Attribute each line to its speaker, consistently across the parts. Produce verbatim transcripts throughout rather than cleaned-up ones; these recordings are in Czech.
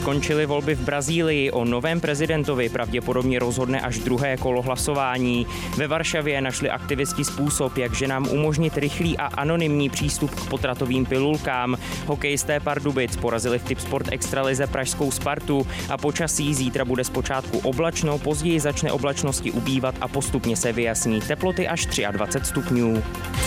Speaker 1: Skončily volby v Brazílii, o novém prezidentovi pravděpodobně rozhodne až druhé kolo hlasování. Ve Varšavě našli aktivisti způsob, jak ženám umožnit rychlý a anonymní přístup k potratovým pilulkám. Hokejisté Pardubic porazili v Tipsport extralize pražskou Spartu a počasí zítra bude zpočátku oblačno, později začne oblačnosti ubývat a postupně se vyjasní. Teploty až dvacet tři stupňů.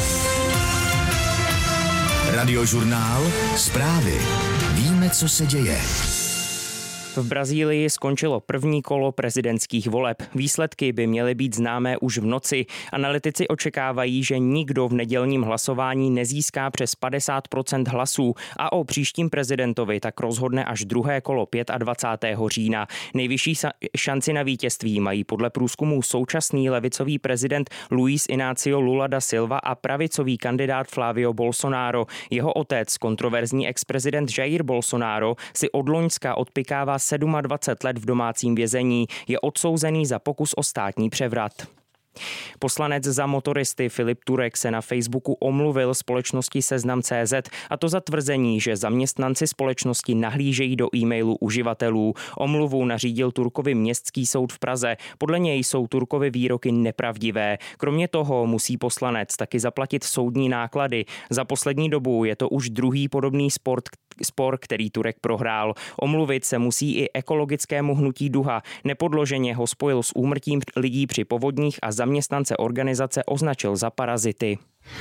Speaker 2: Radiožurnál, zprávy. Víme, co se děje.
Speaker 1: V Brazílii skončilo první kolo prezidentských voleb. Výsledky by měly být známé už v noci. Analytici očekávají, že nikdo v nedělním hlasování nezíská přes padesát procent hlasů a o příštím prezidentovi tak rozhodne až druhé kolo dvacátého pátého října. Nejvyšší šanci na vítězství mají podle průzkumů současný levicový prezident Luiz Inácio Lula da Silva a pravicový kandidát Flávio Bolsonaro. Jeho otec, kontroverzní ex-prezident Jair Bolsonaro, si od loňska odpykává dvacet sedm let v domácím vězení, je odsouzený za pokus o státní převrat. Poslanec za motoristy Filip Turek se na Facebooku omluvil společnosti Seznam tečka cé zet, a to za tvrzení, že zaměstnanci společnosti nahlížejí do e-mailů uživatelů. Omluvu nařídil Turkovi městský soud v Praze. Podle něj jsou Turkovy výroky nepravdivé. Kromě toho musí poslanec taky zaplatit soudní náklady. Za poslední dobu je to už druhý podobný sport, spor, který Turek prohrál. Omluvit se musí i ekologickému hnutí Duha. Nepodloženě ho spojil s úmrtím lidí při povodních a zaměstnance organizace označil za parazity.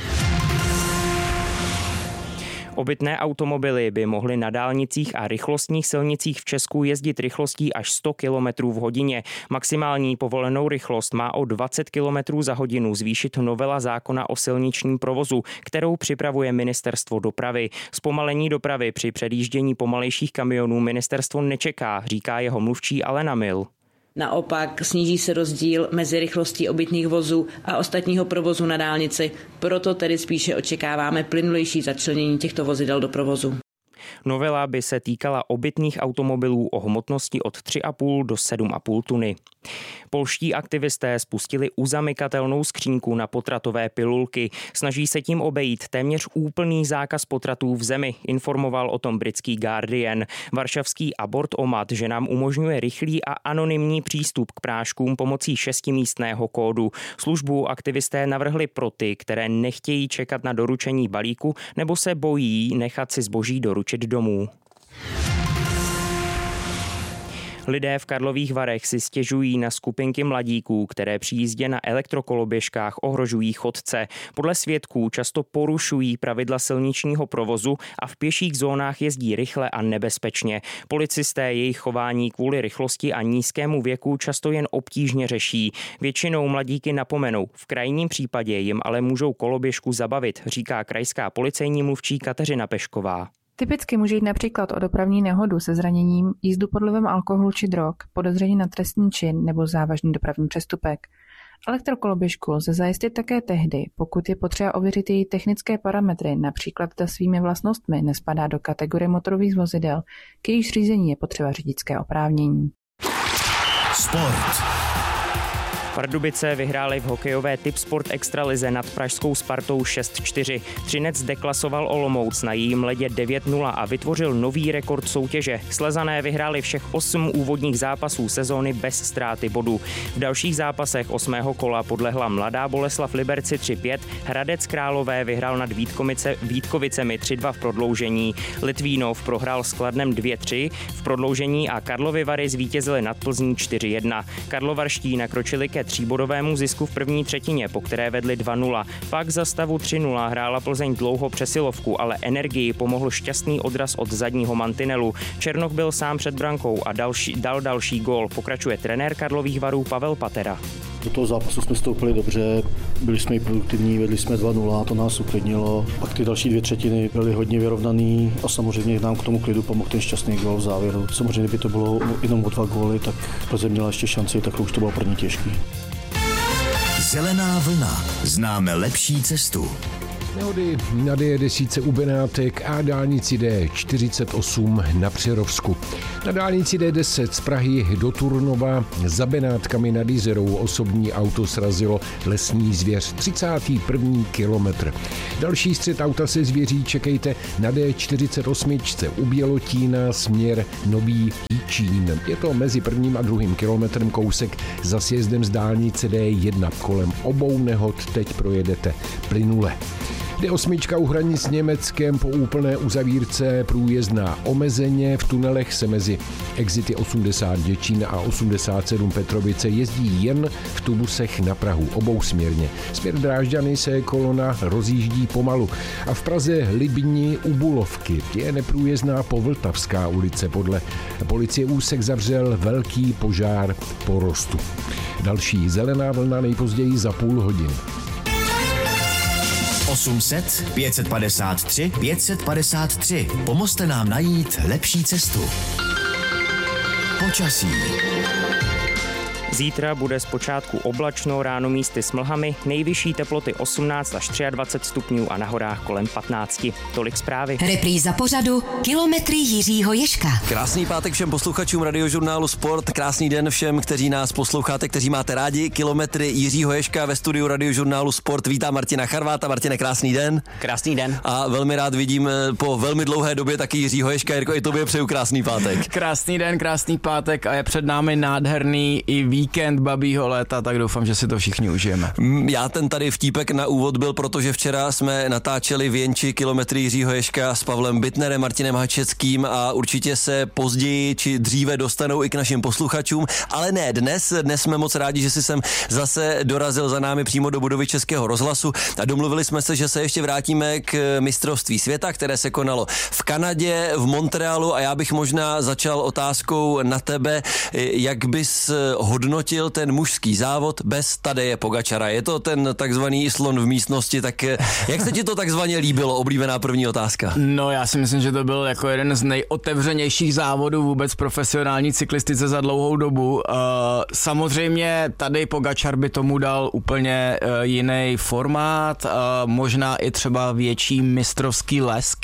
Speaker 1: Obytné automobily by mohly na dálnicích a rychlostních silnicích v Česku jezdit rychlostí až sto kilometrů v hodině. Maximální povolenou rychlost má o dvacet kilometrů za hodinu zvýšit novela zákona o silničním provozu, kterou připravuje Ministerstvo dopravy. Zpomalení dopravy při předjíždění pomalejších kamionů ministerstvo nečeká, říká jeho mluvčí Alena Mil.
Speaker 3: Naopak sníží se rozdíl mezi rychlostí obytných vozů a ostatního provozu na dálnici, proto tedy spíše očekáváme plynulejší začlenění těchto vozidel do provozu.
Speaker 1: Novela by se týkala obytných automobilů o hmotnosti od tři a půl do sedm a půl tuny. Polští aktivisté spustili uzamykatelnou skřínku na potratové pilulky. Snaží se tím obejít téměř úplný zákaz potratů v zemi, informoval o tom britský Guardian. Varšavský Abort-O-Mat ženám umožňuje rychlý a anonymní přístup k práškům pomocí šestimístného kódu. Službu aktivisté navrhli pro ty, které nechtějí čekat na doručení balíku nebo se bojí nechat si zboží doručit domů. Lidé v Karlových Varech si stěžují na skupinky mladíků, které při jízdě na elektrokoloběžkách ohrožují chodce. Podle svědků často porušují pravidla silničního provozu a v pěších zónách jezdí rychle a nebezpečně. Policisté jejich chování kvůli rychlosti a nízkému věku často jen obtížně řeší. Většinou mladíky napomenou, v krajním případě jim ale můžou koloběžku zabavit, říká krajská policejní mluvčí Kateřina Pešková.
Speaker 4: Typicky může jít například o dopravní nehodu se zraněním, jízdu pod vlivem alkoholu či drog, podezření na trestný čin nebo závažný dopravní přestupek. Elektrokoloběžku lze zajistit také tehdy, pokud je potřeba ověřit její technické parametry, například ta svými vlastnostmi nespadá do kategorie motorových vozidel, k jejíž řízení je potřeba řidičské oprávnění.
Speaker 2: Sport.
Speaker 1: Pardubice vyhráli v hokejové Tipsport extralize nad pražskou Spartou šest čtyři. Třinec deklasoval Olomouc na jejím ledě devět nula a vytvořil nový rekord soutěže. Slezané vyhráli všech osm úvodních zápasů sezóny bez ztráty bodů. V dalších zápasech osmého kola podlehla Mladá Boleslav Liberci tři pět, Hradec Králové vyhrál nad Vítkovice, Vítkovicemi tři dva v prodloužení, Litvínov prohrál s Kladnem dvě tři v prodloužení a Karlovy Vary zvítězili nad Plzní čtyři jedna. Karlovarští nakročili ke tříbodovému zisku v první třetině, po které vedli dva nula. Pak za stavu tři nula hrála Plzeň dlouho přesilovku, ale energii pomohl šťastný odraz od zadního mantinelu. Černoch byl sám před brankou a další, dal další gól. Pokračuje trenér Karlových Varů Pavel Patera.
Speaker 5: Do toho zápasu jsme stoupili dobře, byli jsme i produktivní, vedli jsme dva nula, to nás uklidnilo. Pak ty další dvě třetiny byly hodně vyrovnaný a samozřejmě nám k tomu klidu pomohl ten šťastný gól v závěru. Samozřejmě, kdyby to bylo jenom o dva góly, tak Plzeň měla ještě šanci, tak už to bylo pro ně těžký.
Speaker 2: Zelená vlna. Známe lepší cestu.
Speaker 6: Nehody na D deset u Benátek a dálnici D čtyřicet osm na Přerovsku. Na dálnici D deset z Prahy do Turnova za Benátkami nad Jizerou osobní auto srazilo lesní zvěř. třicátý první kilometr. Další střet auta se zvěří čekejte na D čtyřicet osm u Bělotína směr Nový Jičín. Je to mezi prvním a druhým kilometrem kousek za sjezdem z dálnice D jedna. Kolem obou nehod teď projedete plynule. D osm u hranic s Německem po úplné uzavírce průjezdná omezeně. V tunelech se mezi exity osmdesát Děčín a osmdesát sedm Petrovice jezdí jen v tubusech na Prahu obousměrně. Směr Drážďany se kolona rozjíždí pomalu. A v Praze Libni u Bulovky je neprůjezdná Povltavská ulice. Podle policie úsek zavřel velký požár porostu. Další zelená vlna nejpozději za půl hodiny.
Speaker 2: osm set, pět padesát tři, pět padesát tři. Pomozte nám najít lepší cestu. Počasí.
Speaker 1: Zítra bude zpočátku oblačno, ráno místy s mlhami, nejvyšší teploty osmnáct až dvacet tři stupňů a na horách kolem patnáct. Tolik zprávy.
Speaker 7: Repríza pořadu Kilometry Jiřího Ježka.
Speaker 8: Krásný pátek všem posluchačům Radiožurnálu Sport, krásný den všem, kteří nás posloucháte, kteří máte rádi Kilometry Jiřího Ježka. Ve studiu Radiožurnálu Sport vítá Martina Charváta. Martine, krásný den.
Speaker 9: Krásný den.
Speaker 8: A velmi rád vidím po velmi dlouhé době taky Jiřího Ježka. Jirko, i tobě přeju krásný pátek.
Speaker 9: Krásný den, krásný pátek a je před námi nádherný i víkend babího léta, tak doufám, že si to všichni užijeme.
Speaker 8: Já ten tady vtípek na úvod byl, protože včera jsme natáčeli v Jenči Kilometry Jiřího Ježka s Pavlem Bitnerem, Martinem Hačeckým a určitě se později či dříve dostanou i k našim posluchačům, ale ne dnes. Dnes jsme moc rádi, že si sem zase dorazil za námi přímo do budovy Českého rozhlasu a domluvili jsme se, že se ještě vrátíme k mistrovství světa, které se konalo v Kanadě, v Montrealu a já bych možná začal otázkou na tebe, jak bys hodnotil ten mužský závod bez Tadeje Pogačara. Je to ten takzvaný slon v místnosti, tak jak se ti to takzvaně líbilo? Oblíbená první otázka.
Speaker 9: No, já si myslím, že to byl jako jeden z nejotevřenějších závodů vůbec profesionální cyklistice za dlouhou dobu. Uh, samozřejmě Tadej Pogačar by tomu dal úplně uh, jiný formát, uh, možná i třeba větší mistrovský lesk,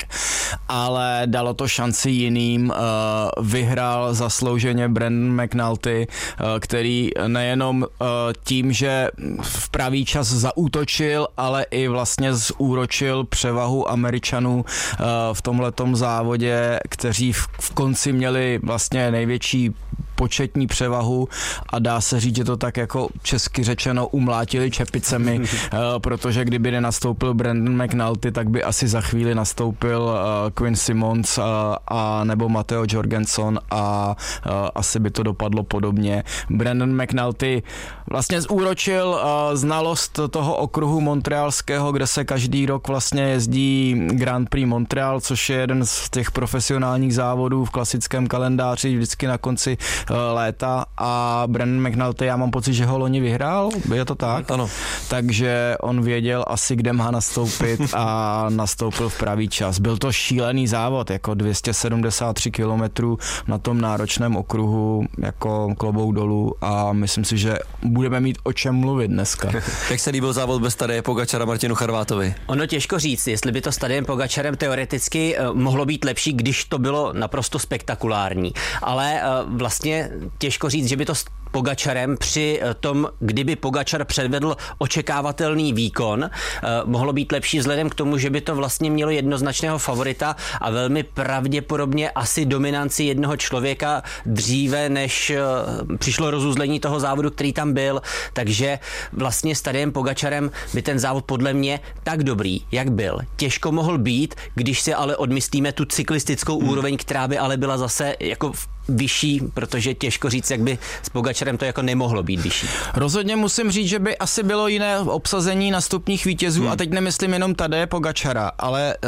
Speaker 9: ale dalo to šanci jiným. Uh, vyhrál zaslouženě Brandon McNulty, uh, který nejenom uh, tím, že v pravý čas zaútočil, ale i vlastně zúročil převahu Američanů uh, v tomhletom závodě, kteří v, v konci měli vlastně největší početní převahu a dá se říct, že to tak jako česky řečeno umlátili čepicemi, uh, protože kdyby nenastoupil Brandon McNulty, tak by asi za chvíli nastoupil uh, Quinn Simmons uh, a nebo Matteo Jorgenson a uh, asi by to dopadlo podobně. Brandon McNulty vlastně zúročil uh, znalost toho okruhu montrealského, kde se každý rok vlastně jezdí Grand Prix Montreal, což je jeden z těch profesionálních závodů v klasickém kalendáři vždycky na konci uh, léta a Brandon McNulty, já mám pocit, že ho loni vyhrál, je to tak?
Speaker 8: Ano.
Speaker 9: Takže on věděl asi, kde má nastoupit a nastoupil v pravý čas. Byl to šílený závod, jako dvě stě sedmdesát tři kilometrů na tom náročném okruhu, jako klobouk dolů a myslím si, že budeme mít o čem mluvit dneska.
Speaker 8: Jak se líbil závod bez Tadeje Pogačara Martinu Charvátovi?
Speaker 10: Ono těžko říct, jestli by to s Tadejem Pogačarem teoreticky uh, mohlo být lepší, když to bylo naprosto spektakulární. Ale uh, vlastně těžko říct, že by to s Pogačarem při tom, kdyby Pogačar předvedl očekávatelný výkon, uh, mohlo být lepší vzhledem k tomu, že by to vlastně mělo jednoznačného favorita a velmi pravděpodobně asi dominanci jednoho člověka dříve, než uh, přišlo rozuzlení toho závodu, který tam byl. Takže vlastně s Tadejem Pogačarem by ten závod podle mě tak dobrý, jak byl, těžko mohl být, když si ale odmyslíme tu cyklistickou hmm. úroveň, která by ale byla zase jako v vyšší, protože těžko říct, jak by s Pogačarem to jako nemohlo být vyšší.
Speaker 9: Rozhodně musím říct, že by asi bylo jiné obsazení na stupních vítězů hmm. a teď nemyslím jenom Tadeje Pogačara, ale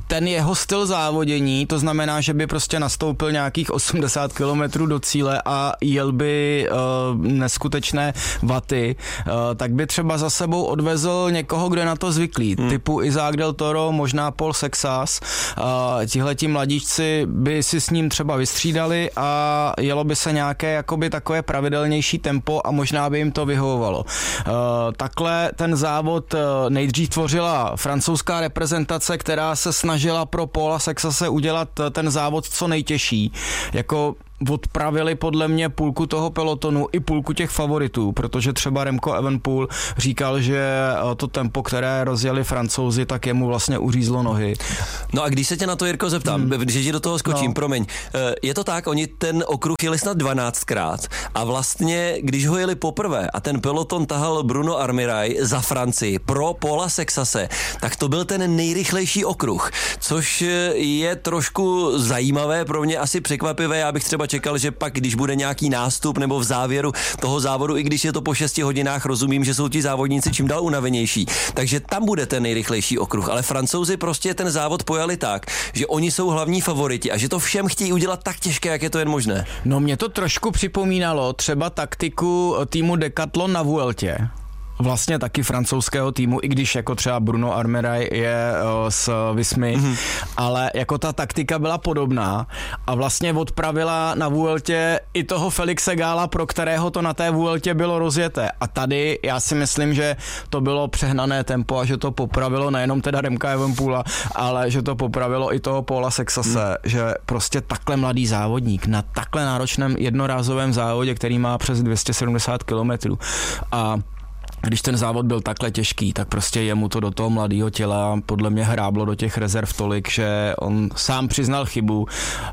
Speaker 9: ten jeho styl závodění, to znamená, že by prostě nastoupil nějakých osmdesát kilometrů do cíle a jel by uh, neskutečné vaty, uh, tak by třeba za sebou odvezl někoho, kdo je na to zvyklý, hmm. typu Isaac del Toro, možná Paul Sexas. Uh, tihleti mladíčci by si s ním třeba vystřídali a jelo by se nějaké jakoby takové pravidelnější tempo a možná by jim to vyhovovalo. Uh, takhle ten závod uh, nejdřív tvořila francouzská reprezentace, která se snažila pro Paula Sexase udělat ten závod co nejtěžší. Jako odpravili podle mě půlku toho pelotonu i půlku těch favoritů, protože třeba Remco Evenepoel říkal, že to tempo, které rozjeli Francouzi, tak jemu vlastně uřízlo nohy.
Speaker 8: No a když se tě na to, Jirko, zeptám, hmm. když ti do toho skočím, no. promiň, je to tak, oni ten okruh jeli snad dvanáctkrát a vlastně, když ho jeli poprvé a ten peloton tahal Bruno Armirail za Francii pro Paula Sexase, tak to byl ten nejrychlejší okruh, což je trošku zajímavé, pro mě asi překvapivé, já bych třeba čekal, že pak, když bude nějaký nástup nebo v závěru toho závodu, i když je to po šesti hodinách, rozumím, že jsou ti závodníci čím dál unavenější, takže tam bude ten nejrychlejší okruh, ale Francouzi prostě ten závod pojali tak, že oni jsou hlavní favoriti a že to všem chtějí udělat tak těžké, jak je to jen možné.
Speaker 9: No mě to trošku připomínalo třeba taktiku týmu Decathlon na Vueltě. Vlastně taky francouzského týmu, i když jako třeba Bruno Armirail je uh, z Vismy, mm-hmm. ale jako ta taktika byla podobná a vlastně odpravila na Vueltě i toho Felixe Gála, pro kterého to na té Vueltě bylo rozjeté. A tady já si myslím, že to bylo přehnané tempo a že to popravilo nejenom teda Remka Evenepoela, ale že to popravilo i toho Paula Sexase, mm. že prostě takhle mladý závodník na takhle náročném jednorázovém závodě, který má přes dvě stě sedmdesát kilometrů a když ten závod byl takhle těžký, tak prostě jemu to do toho mladého těla podle mě hráblo do těch rezerv tolik, že on sám přiznal chybu.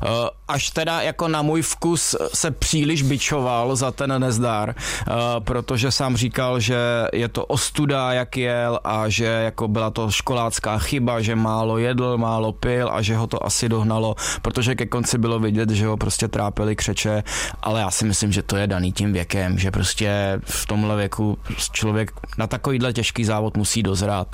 Speaker 9: Až teda jako na můj vkus se příliš bičoval za ten nezdar, protože sám říkal, že je to ostuda, jak jel a že jako byla to školácká chyba, že málo jedl, málo pil a že ho to asi dohnalo, protože ke konci bylo vidět, že ho prostě trápili křeče, ale já si myslím, že to je daný tím věkem, že prostě v tomhle věku člověk na takovýhle těžký závod musí dozrát.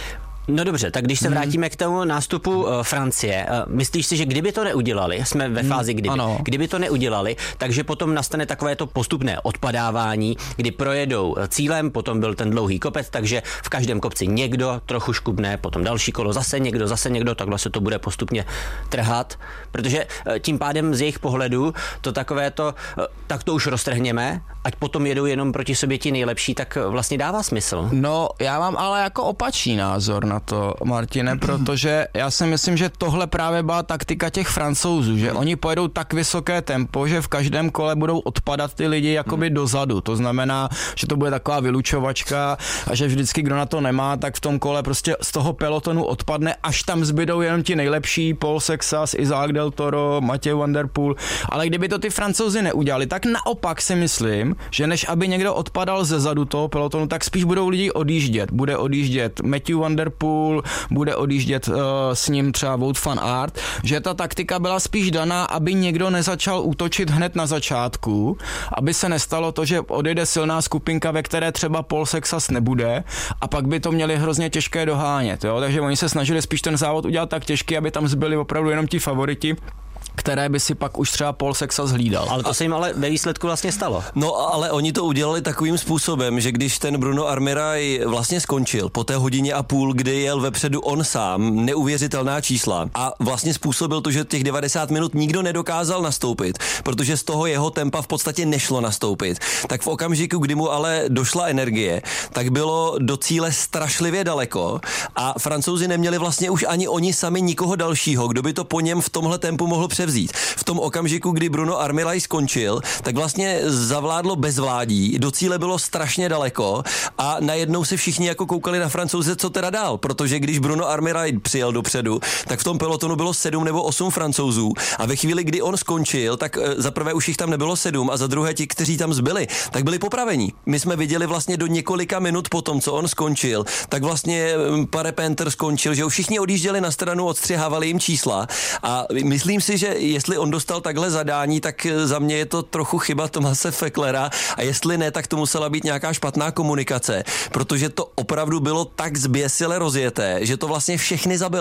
Speaker 10: No dobře, tak když se vrátíme k tomu nástupu uh, Francie, uh, myslíš si, že kdyby to neudělali, jsme ve fázi kdyby, ano. kdyby to neudělali, takže potom nastane takové to postupné odpadávání, kdy projedou cílem, potom byl ten dlouhý kopec, takže v každém kopci někdo trochu škubne, potom další kolo zase někdo, zase někdo, takhle se to bude postupně trhat, protože uh, tím pádem z jejich pohledu to takové to, uh, tak to už roztrhněme, ať potom jedou jenom proti sobě ti nejlepší, tak vlastně dává smysl.
Speaker 9: No, já mám ale jako opačný názor na to, Martine, protože já si myslím, že tohle právě byla taktika těch Francouzů, že oni pojedou tak vysoké tempo, že v každém kole budou odpadat ty lidi jakoby dozadu. To znamená, že to bude taková vylučovačka a že vždycky, kdo na to nemá, tak v tom kole prostě z toho pelotonu odpadne, až tam zbydou jenom ti nejlepší, Paul Sexas, Isaac del Toro, Mathieu van der Poel. Ale kdyby to ty Francouzi neudělali, tak naopak si myslím, že než aby někdo odpadal ze zadu toho pelotonu, tak spíš budou lidi odjíždět. Bude odjíždět Mathieu van der Poel, bude odjíždět uh, s ním třeba Wout van Aert, že ta taktika byla spíš daná, aby někdo nezačal útočit hned na začátku, aby se nestalo to, že odjede silná skupinka, ve které třeba Paul Sexas nebude a pak by to měli hrozně těžké dohánět. Jo? Takže oni se snažili spíš ten závod udělat tak těžký, aby tam zbyli opravdu jenom ti favoriti, které by si pak už třeba Paul Sexas hlídal.
Speaker 10: Ale to se jim ale ve výsledku vlastně stalo.
Speaker 8: No ale oni to udělali takovým způsobem, že když ten Bruno Armirail vlastně skončil po té hodině a půl, kdy jel vepředu on sám, neuvěřitelná čísla a vlastně způsobil to, že těch devadesát minut nikdo nedokázal nastoupit, protože z toho jeho tempa v podstatě nešlo nastoupit. Tak v okamžiku, kdy mu ale došla energie, tak bylo do cíle strašlivě daleko a Francouzi neměli vlastně už ani oni sami nikoho dalšího, kdo by to po něm v tomhle tempu mohl převzít. V tom okamžiku, kdy Bruno Armirail skončil, tak vlastně zavládlo bezvládí, do cíle bylo strašně daleko a najednou se všichni jako koukali na Francouze, co teda dál, protože když Bruno Armirail přijel dopředu, tak v tom pelotonu bylo sedm nebo osm Francouzů a ve chvíli, kdy on skončil, tak za prvé už jich tam nebylo sedm a za druhé ti, kteří tam zbyli, tak byli popraveni. My jsme viděli vlastně do několika minut po tom, co on skončil, tak vlastně Pare Penter skončil, že všichni odjížděli na stranu, odstřihávali jim čísla a myslím si, že jestli on dostal takhle zadání, tak za mě je to trochu chyba Thomase Fecklera a jestli ne, tak to musela být nějaká špatná komunikace, protože to opravdu bylo tak zběsile rozjeté, že to vlastně všechny zabilo.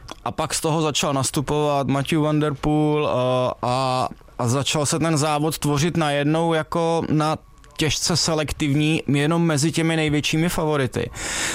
Speaker 9: a pak z toho začal nastupovat Matthew Van Der Poel a, a začal se ten závod tvořit najednou jako na těžce selektivní jenom mezi těmi největšími favority.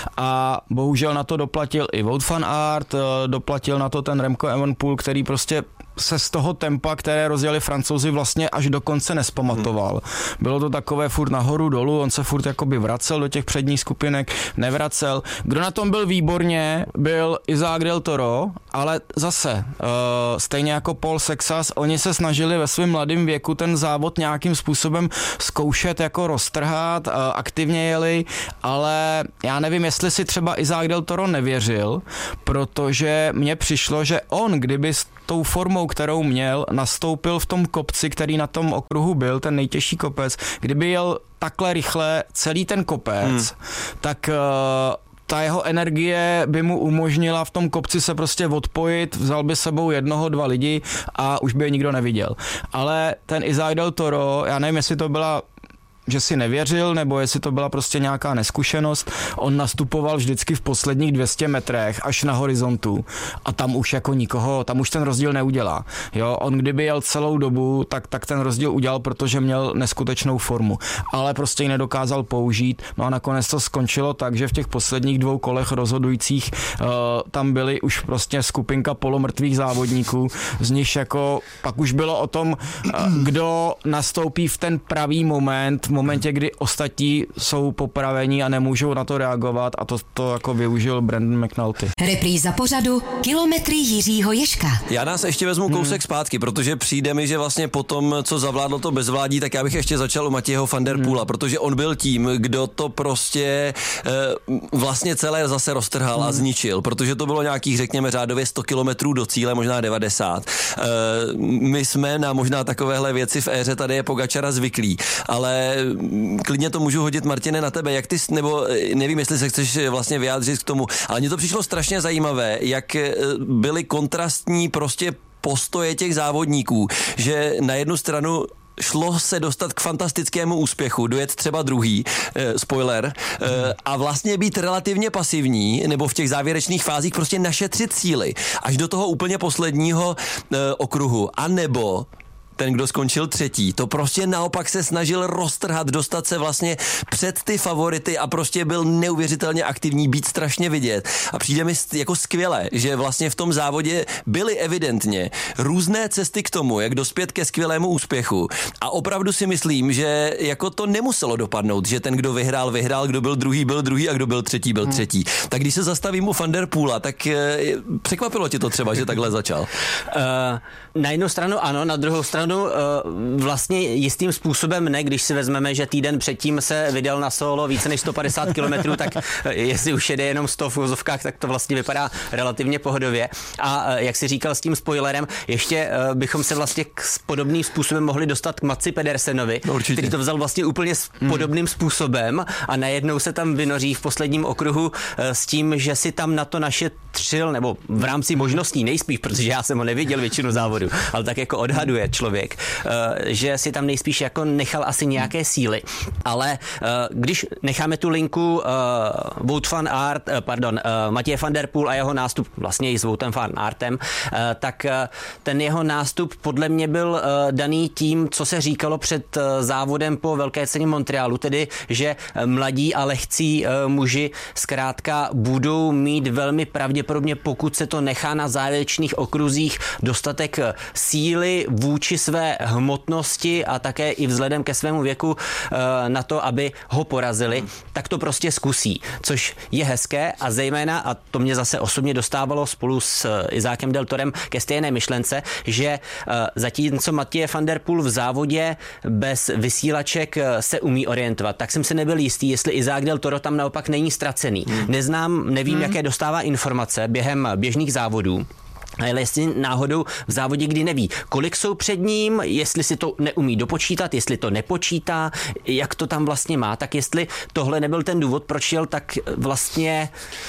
Speaker 9: A bohužel na to doplatil i Wout van Aert, doplatil na to ten Remco Evenepoel, který prostě se z toho tempa, které rozjeli Francouzi, vlastně až do konce nespamatoval. Bylo to takové furt nahoru dolů, on se furt jakoby vracel do těch předních skupinek, nevracel. Kdo na tom byl výborně, byl Isaac Del Toro, ale zase, uh, stejně jako Paul Sexas, oni se snažili ve svém mladém věku ten závod nějakým způsobem zkoušet, jako roztrhat, uh, aktivně jeli, ale já nevím, jestli si třeba Isaac Del Toro nevěřil, protože mně přišlo, že on, kdyby s tou formou, kterou měl, nastoupil v tom kopci, který na tom okruhu byl, ten nejtěžší kopec, kdyby jel takhle rychle celý ten kopec, hmm. tak uh, ta jeho energie by mu umožnila v tom kopci se prostě odpojit, vzal by sebou jednoho, dva lidi a už by je nikdo neviděl. Ale ten Isaac Del Toro, já nevím, jestli to byla že si nevěřil, nebo jestli to byla prostě nějaká neskušenost. On nastupoval vždycky v posledních dvě stě metrech až na horizontu a tam už jako nikoho, tam už ten rozdíl neudělá. Jo, on kdyby jel celou dobu, tak, tak ten rozdíl udělal, protože měl neskutečnou formu, ale prostě ji nedokázal použít. No a nakonec to skončilo tak, že v těch posledních dvou kolech rozhodujících uh, tam byly už prostě skupinka polomrtvých závodníků, z nich jako pak už bylo o tom, uh, kdo nastoupí v ten pravý moment, v momentě, kdy ostatní jsou popravení a nemůžou na to reagovat, a to, to jako využil Brandon McNulty.
Speaker 7: Repríza pořadu Kilometry Jiřího Ježka.
Speaker 8: Já nás ještě vezmu kousek hmm. zpátky, protože přijde mi, že vlastně po tom, co zavládlo to bezvládí, tak já bych ještě začal u Matějeho van der Poela, hmm. protože on byl tím, kdo to prostě e, vlastně celé zase roztrhal hmm. a zničil, protože to bylo nějakých, řekněme, řádově sto kilometrů do cíle, možná devadesát. E, my jsme na možná takovéhle věci v éře tady je Pogačara zvyklí, ale klidně to můžu hodit, Martine, na tebe, jak ty, nebo nevím, jestli se chceš vlastně vyjádřit k tomu, ale mně to přišlo strašně zajímavé, jak byly kontrastní prostě postoje těch závodníků, že na jednu stranu šlo se dostat k fantastickému úspěchu, dojet třeba druhý, eh, spoiler, eh, a vlastně být relativně pasivní, nebo v těch závěrečných fázích prostě našetřit síly, až do toho úplně posledního eh, okruhu, a nebo ten, kdo skončil třetí, to prostě naopak se snažil roztrhat, dostat se vlastně před ty favority a prostě byl neuvěřitelně aktivní, být strašně vidět. A přijde mi jako skvěle, že vlastně v tom závodě byly evidentně různé cesty k tomu, jak dospět ke skvělému úspěchu. A opravdu si myslím, že jako to nemuselo dopadnout, že ten, kdo vyhrál, vyhrál, kdo byl druhý, byl druhý a kdo byl třetí, byl třetí. Tak když se zastavím u Van der Poela, tak e, překvapilo tě to třeba, že takhle začal? Uh,
Speaker 10: na jednu stranu ano, na druhou stranu vlastně jistým způsobem ne, když si vezmeme, že týden předtím se vydal na solo více než sto padesát kilometrů, tak jestli už jede jenom sto v úzovkách, tak to vlastně vypadá relativně pohodově. A jak si říkal s tím spoilerem, ještě bychom se vlastně k podobným způsobem mohli dostat k Matsi Pedersenovi, no, který to vzal vlastně úplně podobným způsobem a najednou se tam vynoří v posledním okruhu s tím, že si tam na to našetřil, nebo v rámci možností nejspíš, protože já jsem ho neviděl většinu závodu, ale tak jako odhaduje člověk, že si tam nejspíš jako nechal asi nějaké síly. Ale když necháme tu linku Wout van Aert, pardon, Mathieu van der Poel a jeho nástup vlastně i s Woutem van Aertem, tak ten jeho nástup podle mě byl daný tím, co se říkalo před závodem po Velké ceně Montrealu, tedy, že mladí a lehcí muži zkrátka budou mít velmi pravděpodobně, pokud se to nechá na závěrečných okruzích, dostatek síly vůči své hmotnosti a také i vzhledem ke svému věku na to, aby ho porazili, tak to prostě zkusí, což je hezké a zejména, a to mě zase osobně dostávalo spolu s Izákem Del Torem ke stejné myšlence, že zatímco Mathieu van der Poel v závodě bez vysílaček se umí orientovat, tak jsem se nebyl jistý, jestli Isaac Del Toro tam naopak není ztracený. Neznám, nevím, hmm. jaké dostává informace během běžných závodů, ale jestli náhodou v závodě, kdy neví, kolik jsou před ním, jestli si to neumí dopočítat, jestli to nepočítá, jak to tam vlastně má, tak jestli tohle nebyl ten důvod, proč jel tak vlastně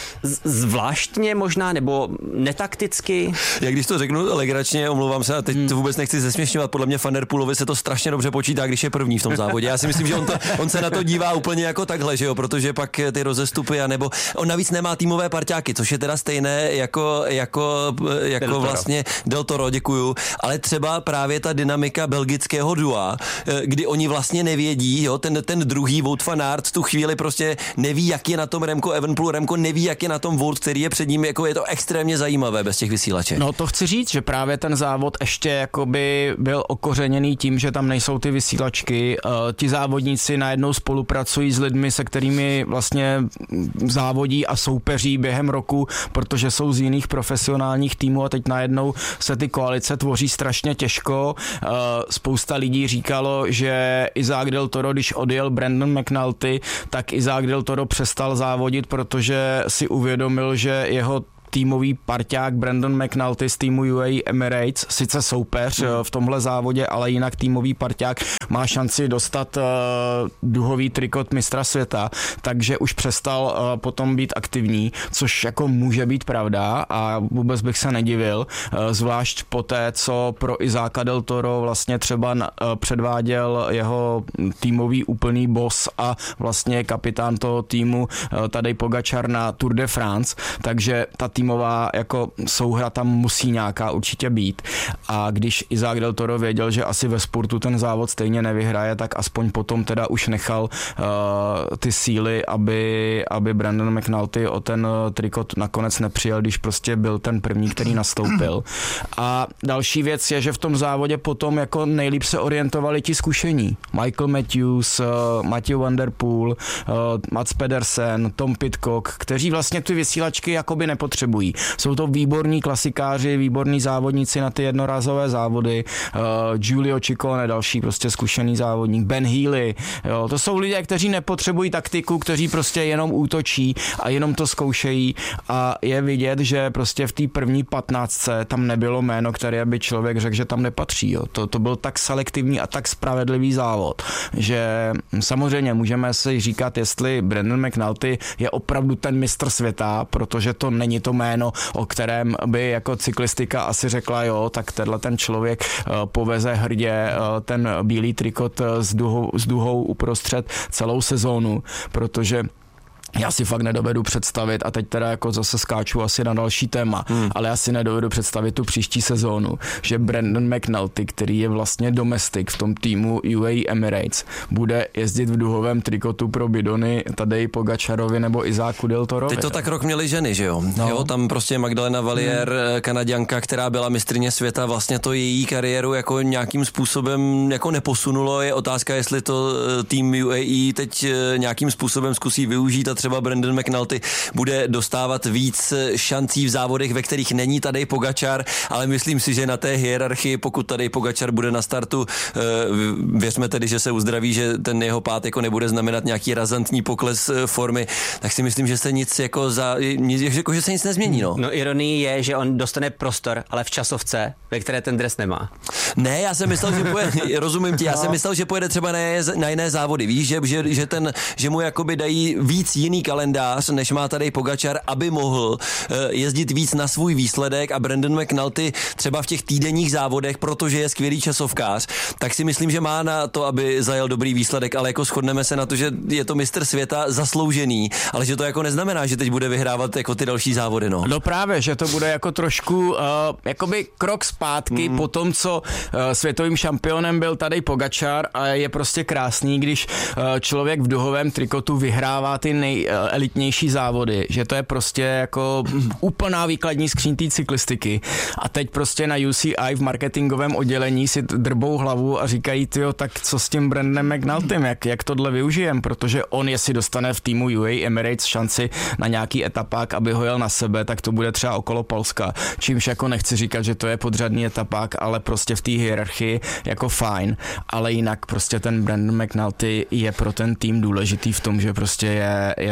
Speaker 10: zvláštně možná, nebo netakticky.
Speaker 8: Jak když to řeknu legračně, omlouvám se, a teď to vůbec nechci zesměšňovat, podle mě Van der Poelovi se to strašně dobře počítá, když je první v tom závodě. Já si myslím, že on, to, on se na to dívá úplně jako takhle, že jo, protože pak ty rozestupy, a nebo on navíc nemá týmové parťáky, což je teda stejné jako, jako, jako
Speaker 10: Del
Speaker 8: vlastně Del Toro, děkuju, ale třeba právě ta dynamika belgického dua, kdy oni vlastně nevědí, jo, ten, ten druhý Wout van Aert tu chvíli prostě neví, jak je na tom Remco Evenepoel, Remco neví, jak je na tom Wout, který je před ním, jako je to extrémně zajímavé bez těch vysílaček.
Speaker 9: No to chci říct, že právě ten závod ještě jakoby byl okořeněný tím, že tam nejsou ty vysílačky. Uh, ti závodníci najednou spolupracují s lidmi, se kterými vlastně závodí a soupeří během roku, protože jsou z jiných profesionálních týmů a teď najednou se ty koalice tvoří strašně těžko. Uh, spousta lidí říkalo, že Isaac Del Toro, když odjel Brandon McNulty, tak Isaac Del Toro přestal závodit, protože si uvědomil, že jeho týmový parťák Brandon McNulty z týmu U A E Emirates, sice soupeř mm. v tomhle závodě, ale jinak týmový parťák má šanci dostat uh, duhový trikot mistra světa, takže už přestal uh, potom být aktivní, což jako může být pravda a vůbec bych se nedivil, uh, zvlášť po té, co pro Izáka Del Toro vlastně třeba na, uh, předváděl jeho týmový úplný boss a vlastně kapitán toho týmu uh, Tadej Pogačar na Tour de France, takže ta týmová jako souhra tam musí nějaká určitě být. A když Isaac Del Toro věděl, že asi ve sportu ten závod stejně nevyhraje, tak aspoň potom teda už nechal uh, ty síly, aby, aby Brandon McNulty o ten trikot nakonec nepřijel, když prostě byl ten první, který nastoupil. A další věc je, že v tom závodě potom jako nejlíp se orientovali ti zkušení. Michael Matthews, uh, Matthew Van der Poel, uh, Mats Pedersen, Tom Pidcock, kteří vlastně ty vysílačky jakoby nepotřebují. Jsou to výborní klasikáři, výborní závodníci na ty jednorázové závody. Uh, Giulio Ciccone, další prostě zkušený závodník, Ben Healy. Jo, to jsou lidé, kteří nepotřebují taktiku, kteří prostě jenom útočí a jenom to zkoušejí a je vidět, že prostě v té první patnáctce tam nebylo jméno, které by člověk řekl, že tam nepatří. Jo. To, to byl tak selektivní a tak spravedlivý závod, že samozřejmě můžeme si říkat, jestli Brandon McNulty je opravdu ten mistr světa, protože to není to jméno, o kterém by jako cyklistika asi řekla, jo, tak tenhle ten člověk uh, poveze hrdě uh, ten bílý trikot uh, s, duhou, s duhou uprostřed celou sezónu, protože já si fakt nedovedu představit, a teď teda jako zase skáču asi na další téma, hmm. ale já si nedovedu představit tu příští sezónu, že Brandon McNulty, který je vlastně domestik v tom týmu U A E Emirates, bude jezdit v duhovém trikotu pro bidony Tadej Pogačarovi nebo Izáku Del Torovi.
Speaker 8: Teď to tak rok měli ženy, že jo? No. Jo, tam prostě Magdalena Valier, hmm. Kanaďanka, která byla mistryně světa, vlastně to její kariéru jako nějakým způsobem jako neposunulo. Je otázka, jestli to tým U A E teď nějakým způsobem zkusí využít a třeba Brandon McNulty bude dostávat víc šancí v závodech, ve kterých není Tadej Pogačar, ale myslím si, že na té hierarchii, pokud Tadej Pogačar bude na startu, věřme tedy, že se uzdraví, že ten jeho pád jako nebude znamenat nějaký razantní pokles formy, tak si myslím, že se nic jako za, jako, že se nic nezmění. No,
Speaker 10: no ironie je, že on dostane prostor, ale v časovce, ve které ten dres nemá.
Speaker 8: Ne, já jsem myslel, že pojede, rozumím ti, já jsem myslel, že pojede třeba na, na jiné závody, víš, že, že, že, ten, že mu jakoby dají víc jiný kalendář, než má tady Pogačar, aby mohl uh, jezdit víc na svůj výsledek a Brandon McNulty třeba v těch týdenních závodech, protože je skvělý časovkář, tak si myslím, že má na to, aby zajel dobrý výsledek, ale jako shodneme se na to, že je to mistr světa zasloužený, ale že to jako neznamená, že teď bude vyhrávat jako ty další závody, no.
Speaker 9: No právě, že to bude jako trošku uh, jakoby krok zpátky mm. po tom, co uh, světovým šampionem byl Tadej Pogačar a je prostě krásný, když uh, člověk v duhovém trikotu vyhrává ty nejelitnější závody, že to je prostě jako úplná výkladní skříň té cyklistiky a teď prostě na U C I v marketingovém oddělení si drbou hlavu a říkají, tyjo, tak co s tím Brandonem McNultym, jak, jak tohle využijem, protože on jestli dostane v týmu U A E Emirates šanci na nějaký etapák, aby ho jel na sebe, tak to bude třeba okolo Polska, čímž jako nechci říkat, že to je podřadný etapák, ale prostě v té hierarchii jako fajn, ale jinak prostě ten Brandon McNulty je pro ten tým důležitý v tom, že prostě je, je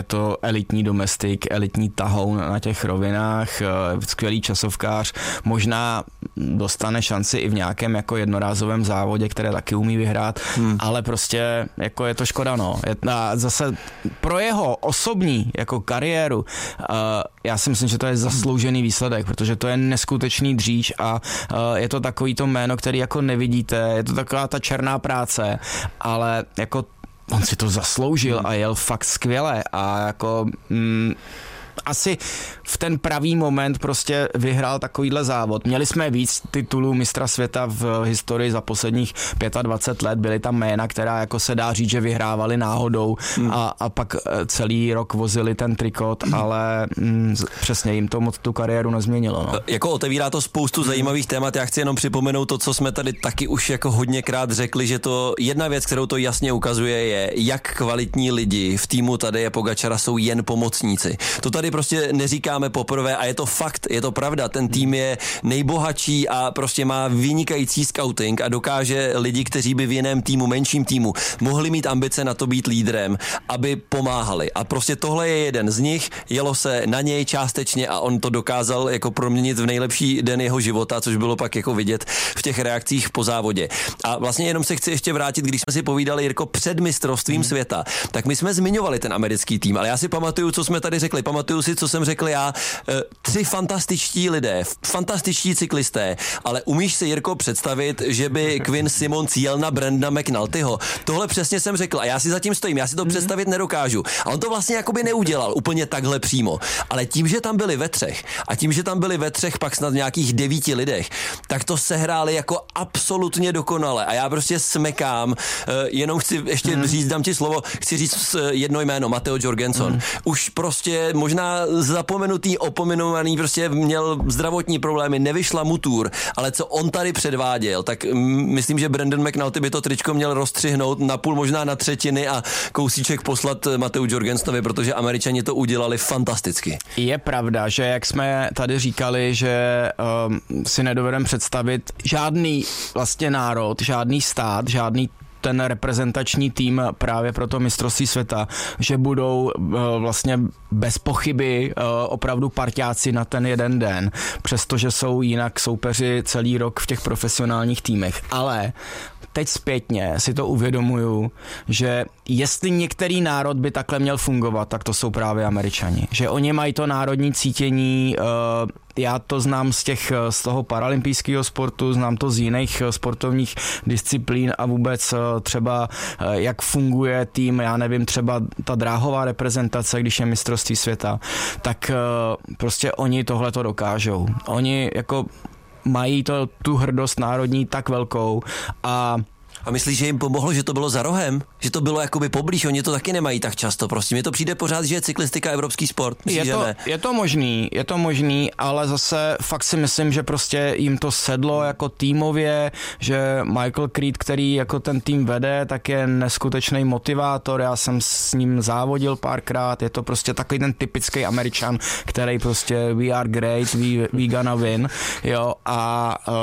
Speaker 9: je to elitní domestik, elitní tahoun na těch rovinách, skvělý časovkář, možná dostane šanci i v nějakém jako jednorázovém závodě, které taky umí vyhrát, hmm. ale prostě jako je to škoda, no. A zase pro jeho osobní jako kariéru uh, já si myslím, že to je zasloužený výsledek, protože to je neskutečný dříč a uh, je to takový to jméno, který jako nevidíte, je to taková ta černá práce, ale jako on si to zasloužil a jel fakt skvěle a jako mm, asi v ten pravý moment prostě vyhrál takovýhle závod. Měli jsme víc titulů mistra světa v historii za posledních dvacet pět let, byly tam jména, která jako se dá říct, že vyhrávali náhodou hmm. a, a pak celý rok vozili ten trikot, hmm. ale mm, přesně jim to moc tu kariéru nezměnilo. No.
Speaker 8: Jako otevírá to spoustu zajímavých témat, já chci jenom připomenout to, co jsme tady taky už jako hodněkrát řekli, že to jedna věc, kterou to jasně ukazuje, je, jak kvalitní lidi v týmu Tadeje Pogačara jsou jen pomocníci. To tady prostě neříkáme poprvé a je to fakt, je to pravda, ten tým je nejbohatší a prostě má vynikající scouting a dokáže lidi, kteří by v jiném týmu, menším týmu, mohli mít ambice na to být lídrem, aby pomáhali. A prostě tohle je jeden z nich, jelo se na něj částečně a on to dokázal jako proměnit v nejlepší den jeho života, což bylo pak jako vidět v těch reakcích po závodě. A vlastně jenom se chci ještě vrátit, když jsme si povídali, Jirko, před mistrovstvím hmm. světa, tak my jsme zmiňovali ten americký tým, ale já si pamatuju, co jsme tady řekli, pamatuju si, co jsem řekl já, tři fantastičtí lidé, fantastičtí cyklisté, ale umíš si, Jirko, představit, že by Quinn Simmons jel na Brandona McNultyho? Tohle přesně jsem řekl a já si zatím stojím, já si to mm. představit nedokážu. A on to vlastně jakoby neudělal úplně takhle přímo, ale tím, že tam byli ve třech a tím, že tam byli ve třech pak snad nějakých devíti lidech, tak to sehráli jako absolutně dokonale a já prostě smekám, jenom chci ještě mm. říct, dám ti slovo, chci říct jedno jméno, Matteo Jorgenson. Mm. Už prostě možná zapomenutý, opomenovaný, prostě měl zdravotní problémy, nevyšla mu tour, ale co on tady předváděl, tak myslím, že Brandon McNulty by to tričko měl rozstřihnout na půl, možná na třetiny a kousíček poslat Matteu Jorgensonovi, protože Američani to udělali fantasticky.
Speaker 9: Je pravda, že jak jsme tady říkali, že um, si nedovedeme představit žádný vlastně národ, žádný stát, žádný ten reprezentační tým právě pro to mistrovství světa, že budou uh, vlastně bez pochyby uh, opravdu parťáci na ten jeden den, přestože jsou jinak soupeři celý rok v těch profesionálních týmech. Ale teď zpětně si to uvědomuju, že jestli některý národ by takhle měl fungovat, tak to jsou právě Američani. Že oni mají to národní cítění, uh, já to znám z těch, z toho paralympijského sportu, znám to z jiných sportovních disciplín a vůbec třeba jak funguje tým, já nevím, třeba ta dráhová reprezentace, když je mistrovství světa, tak prostě oni tohle to dokážou. Oni jako mají to, tu hrdost národní tak velkou a
Speaker 8: A myslíš, že jim pomohlo, že to bylo za rohem? Že to bylo jakoby poblíž? Oni to taky nemají tak často. Prostě mně to přijde pořád, že je cyklistika evropský sport. Myslíš,
Speaker 9: je, to,
Speaker 8: že ne?
Speaker 9: je to možný, je to možný, ale zase fakt si myslím, že prostě jim to sedlo jako týmově, že Michael Creed, který jako ten tým vede, tak je neskutečný motivátor. Já jsem s ním závodil párkrát. Je to prostě takový ten typický Američan, který prostě we are great, we, we gonna win. Jo, a uh,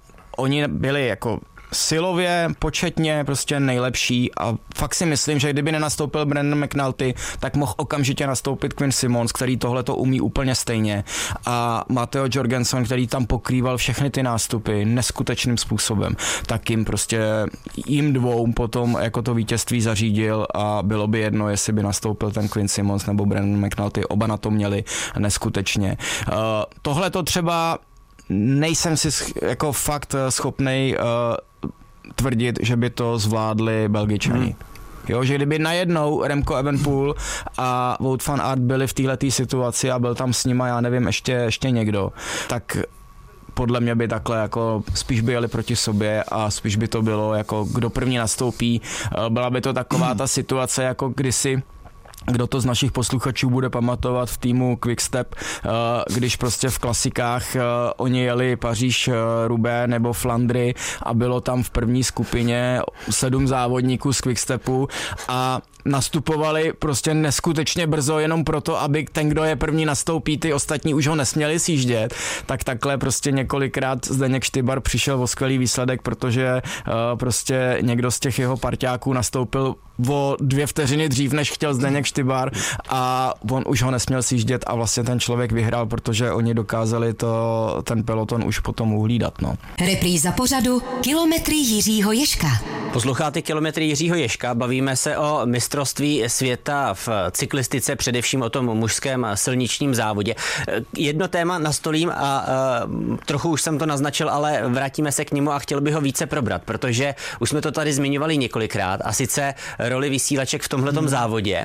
Speaker 9: oni byli jako silově, početně prostě nejlepší a fakt si myslím, že kdyby nenastoupil Brandon McNulty, tak mohl okamžitě nastoupit Quinn Simmons, který tohle to umí úplně stejně a Matteo Jorgenson, který tam pokrýval všechny ty nástupy neskutečným způsobem, tak jim prostě jim dvou potom jako to vítězství zařídil a bylo by jedno, jestli by nastoupil ten Quinn Simmons nebo Brandon McNulty, oba na to měli neskutečně. Uh, tohle to třeba nejsem si jako fakt schopnej uh, tvrdit, že by to zvládli Belgičani. Hmm. Jo, že kdyby najednou Remco Evenepoel a Wout van Aert byli v této situaci a byl tam s nima, já nevím, ještě, ještě někdo, tak podle mě by takhle jako spíš by jeli proti sobě a spíš by to bylo jako kdo první nastoupí. Byla by to taková ta situace jako kdysi, kdo to z našich posluchačů bude pamatovat v týmu Quickstep, když prostě v klasikách oni jeli Paříž, Roubaix nebo Flandry a bylo tam v první skupině sedm závodníků z Quickstepu a nastupovali prostě neskutečně brzo jenom proto, aby ten, kdo je první nastoupí, ty ostatní už ho nesměli sjíždět, tak takhle prostě několikrát Zdeněk Štybar přišel o skvělý výsledek, protože uh, prostě někdo z těch jeho parťáků nastoupil o dvě vteřiny dřív, než chtěl Zdeněk Štybar safety bar a on už ho nesměl sjíždět a vlastně ten člověk vyhrál, protože oni dokázali to, ten peloton už potom uhlídat. No.
Speaker 7: Repríza pořadu Kilometry Jiřího Ježka.
Speaker 10: Posloucháte Kilometry Jiřího Ježka, bavíme se o mistrovství světa v cyklistice, především o tom mužském silničním závodě. Jedno téma nastolím a uh, trochu už jsem to naznačil, ale vrátíme se k němu a chtěl bych ho více probrat, protože už jsme to tady zmiňovali několikrát a sice roli vysílaček v tomhletom hmm. závodě.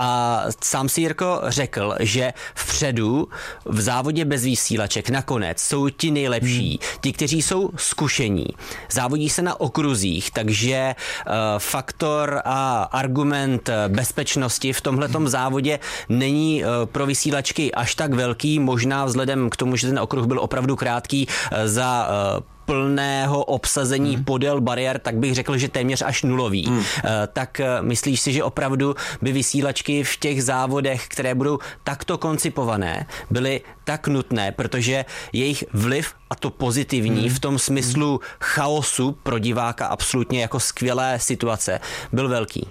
Speaker 10: A sám si Jirko řekl, že vpředu v závodě bez vysílaček nakonec jsou ti nejlepší, hmm. ti, kteří jsou zkušení. Závodí se na okruzích, takže uh, faktor a argument bezpečnosti v tomhletom závodě není uh, pro vysílačky až tak velký, možná vzhledem k tomu, že ten okruh byl opravdu krátký uh, za uh, plného obsazení hmm. podél bariér, tak bych řekl, že téměř až nulový. Hmm. Tak myslíš si, že opravdu by vysílačky v těch závodech, které budou takto koncipované, byly tak nutné, protože jejich vliv, a to pozitivní, hmm. v tom smyslu chaosu pro diváka absolutně jako skvělé situace, byl velký?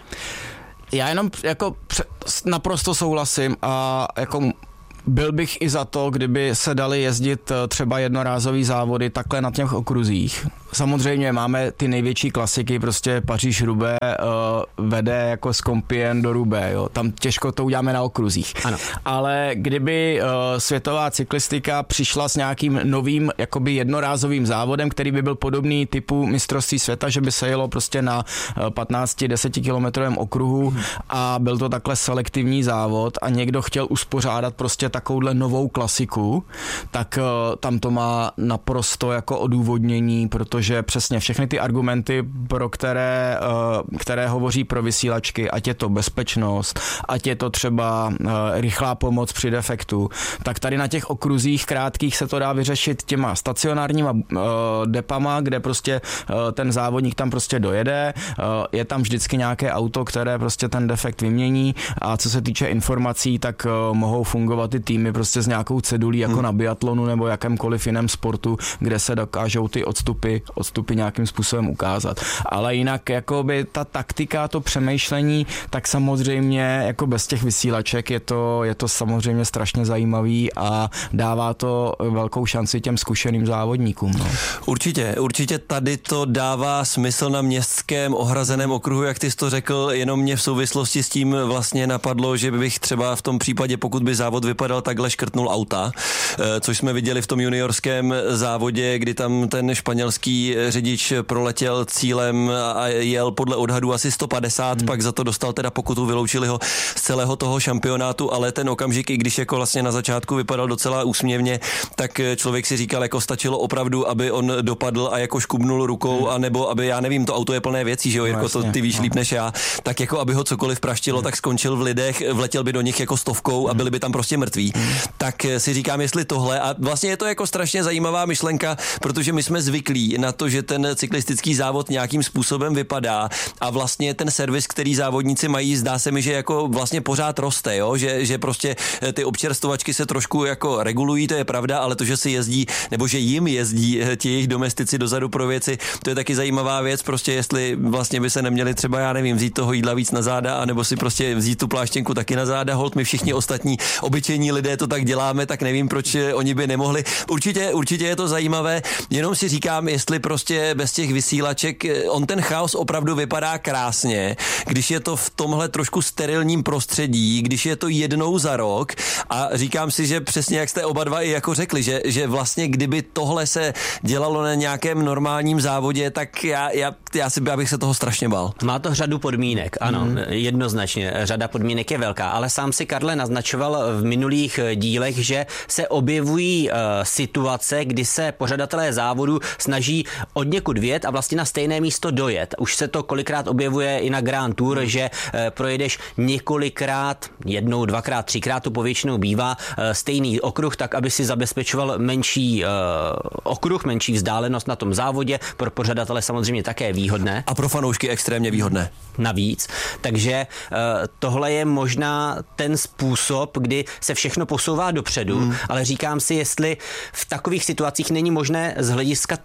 Speaker 9: Já jenom jako naprosto souhlasím a jako byl bych i za to, kdyby se dali jezdit třeba jednorázový závody takhle na těch okruzích. Samozřejmě máme ty největší klasiky, prostě Paříž-Roubaix uh, vede jako z Compiègne do Roubaix, jo. Tam těžko to uděláme na okruzích. Ano. Ale kdyby uh, světová cyklistika přišla s nějakým novým jakoby jednorázovým závodem, který by byl podobný typu mistrovství světa, že by se jelo prostě na uh, patnáct deset kilometrovém okruhu hmm. a byl to takhle selektivní závod a někdo chtěl uspořádat prostě takovouhle novou klasiku, tak uh, tam to má naprosto jako odůvodnění, protože přesně všechny ty argumenty, pro které, uh, které hovoří pro vysílačky, ať je to bezpečnost, ať je to třeba uh, rychlá pomoc při defektu, tak tady na těch okruzích krátkých se to dá vyřešit těma stacionárníma uh, depama, kde prostě uh, ten závodník tam prostě dojede, uh, je tam vždycky nějaké auto, které prostě ten defekt vymění a co se týče informací, tak uh, mohou fungovat i týmy prostě s nějakou cedulí jako hmm. na biatlonu nebo jakémkoliv jiném sportu, kde se dokážou ty odstupy, odstupy nějakým způsobem ukázat. Ale jinak jakoby ta taktika, to přemýšlení, tak samozřejmě jako bez těch vysílaček je to, je to samozřejmě strašně zajímavý a dává to velkou šanci těm zkušeným závodníkům. No.
Speaker 8: Určitě, určitě tady to dává smysl na městském ohrazeném okruhu, jak ty jsi to řekl, jenom mě v souvislosti s tím vlastně napadlo, že bych třeba v tom případě, pokud by závod vypadal takhle, škrtnul auta, což jsme viděli v tom juniorském závodě, kdy tam ten španělský řidič proletěl cílem a jel podle odhadu asi sto padesát, hmm. pak za to dostal teda pokutu, vyloučili ho z celého toho šampionátu, ale ten okamžik, i když jako vlastně na začátku vypadal docela úsměvně, tak člověk si říkal, jako stačilo opravdu, aby on dopadl a jako škubnul rukou, hmm. anebo aby, já nevím, to auto je plné věcí, že jo, Jirko, to ty víš líp než já, tak jako aby ho cokoliv praštilo, hmm. tak skončil v lidech, vletěl by do nich jako stovkou a byli by tam prostě mrtví. Hmm. Tak si říkám, jestli tohle, a vlastně je to jako strašně zajímavá myšlenka, protože my jsme zvyklí na to, že ten cyklistický závod nějakým způsobem vypadá a vlastně ten servis, který závodníci mají, zdá se mi, že jako vlastně pořád roste, jo? Že, že prostě ty občerstvovačky se trošku jako regulují, to je pravda, ale to, že si jezdí, nebo že jim jezdí ti jejich domestici dozadu pro věci, to je taky zajímavá věc, prostě jestli vlastně by se neměli třeba, já nevím, vzít toho jídla víc na záda, anebo si prostě vzít tu pláštěnku taky na záda, holt my všichni ostatní obyčejní lidé to tak děláme, tak nevím, proč oni by nemohli. Určitě, určitě je to zajímavé, jenom si říkám, jestli prostě bez těch vysílaček, on ten chaos opravdu vypadá krásně, když je to v tomhle trošku sterilním prostředí, když je to jednou za rok a říkám si, že přesně jak jste oba dva i jako řekli, že, že vlastně kdyby tohle se dělalo na nějakém normálním závodě, tak já, já, já si bych se toho strašně bál.
Speaker 10: Má to řadu podmínek, ano, mm. jednoznačně, řada podmínek je velká, ale sám si Karle naznačoval v minulých dílech, že se objevují uh, situace, kdy se pořadatelé závodu snaží od někud vjet a vlastně na stejné místo dojet. Už se to kolikrát objevuje i na Grand Tour, hmm. že e, projedeš několikrát, jednou, dvakrát, třikrát, to povětšinou bývá, e, stejný okruh, tak aby si zabezpečoval menší e, okruh, menší vzdálenost na tom závodě. Pro pořadatele samozřejmě také výhodné.
Speaker 8: A pro fanoušky extrémně výhodné.
Speaker 10: Navíc. Takže e, tohle je možná ten způsob, kdy se všechno posouvá dopředu, hmm. ale říkám si, jestli v takových situacích není možné z hlediska technologií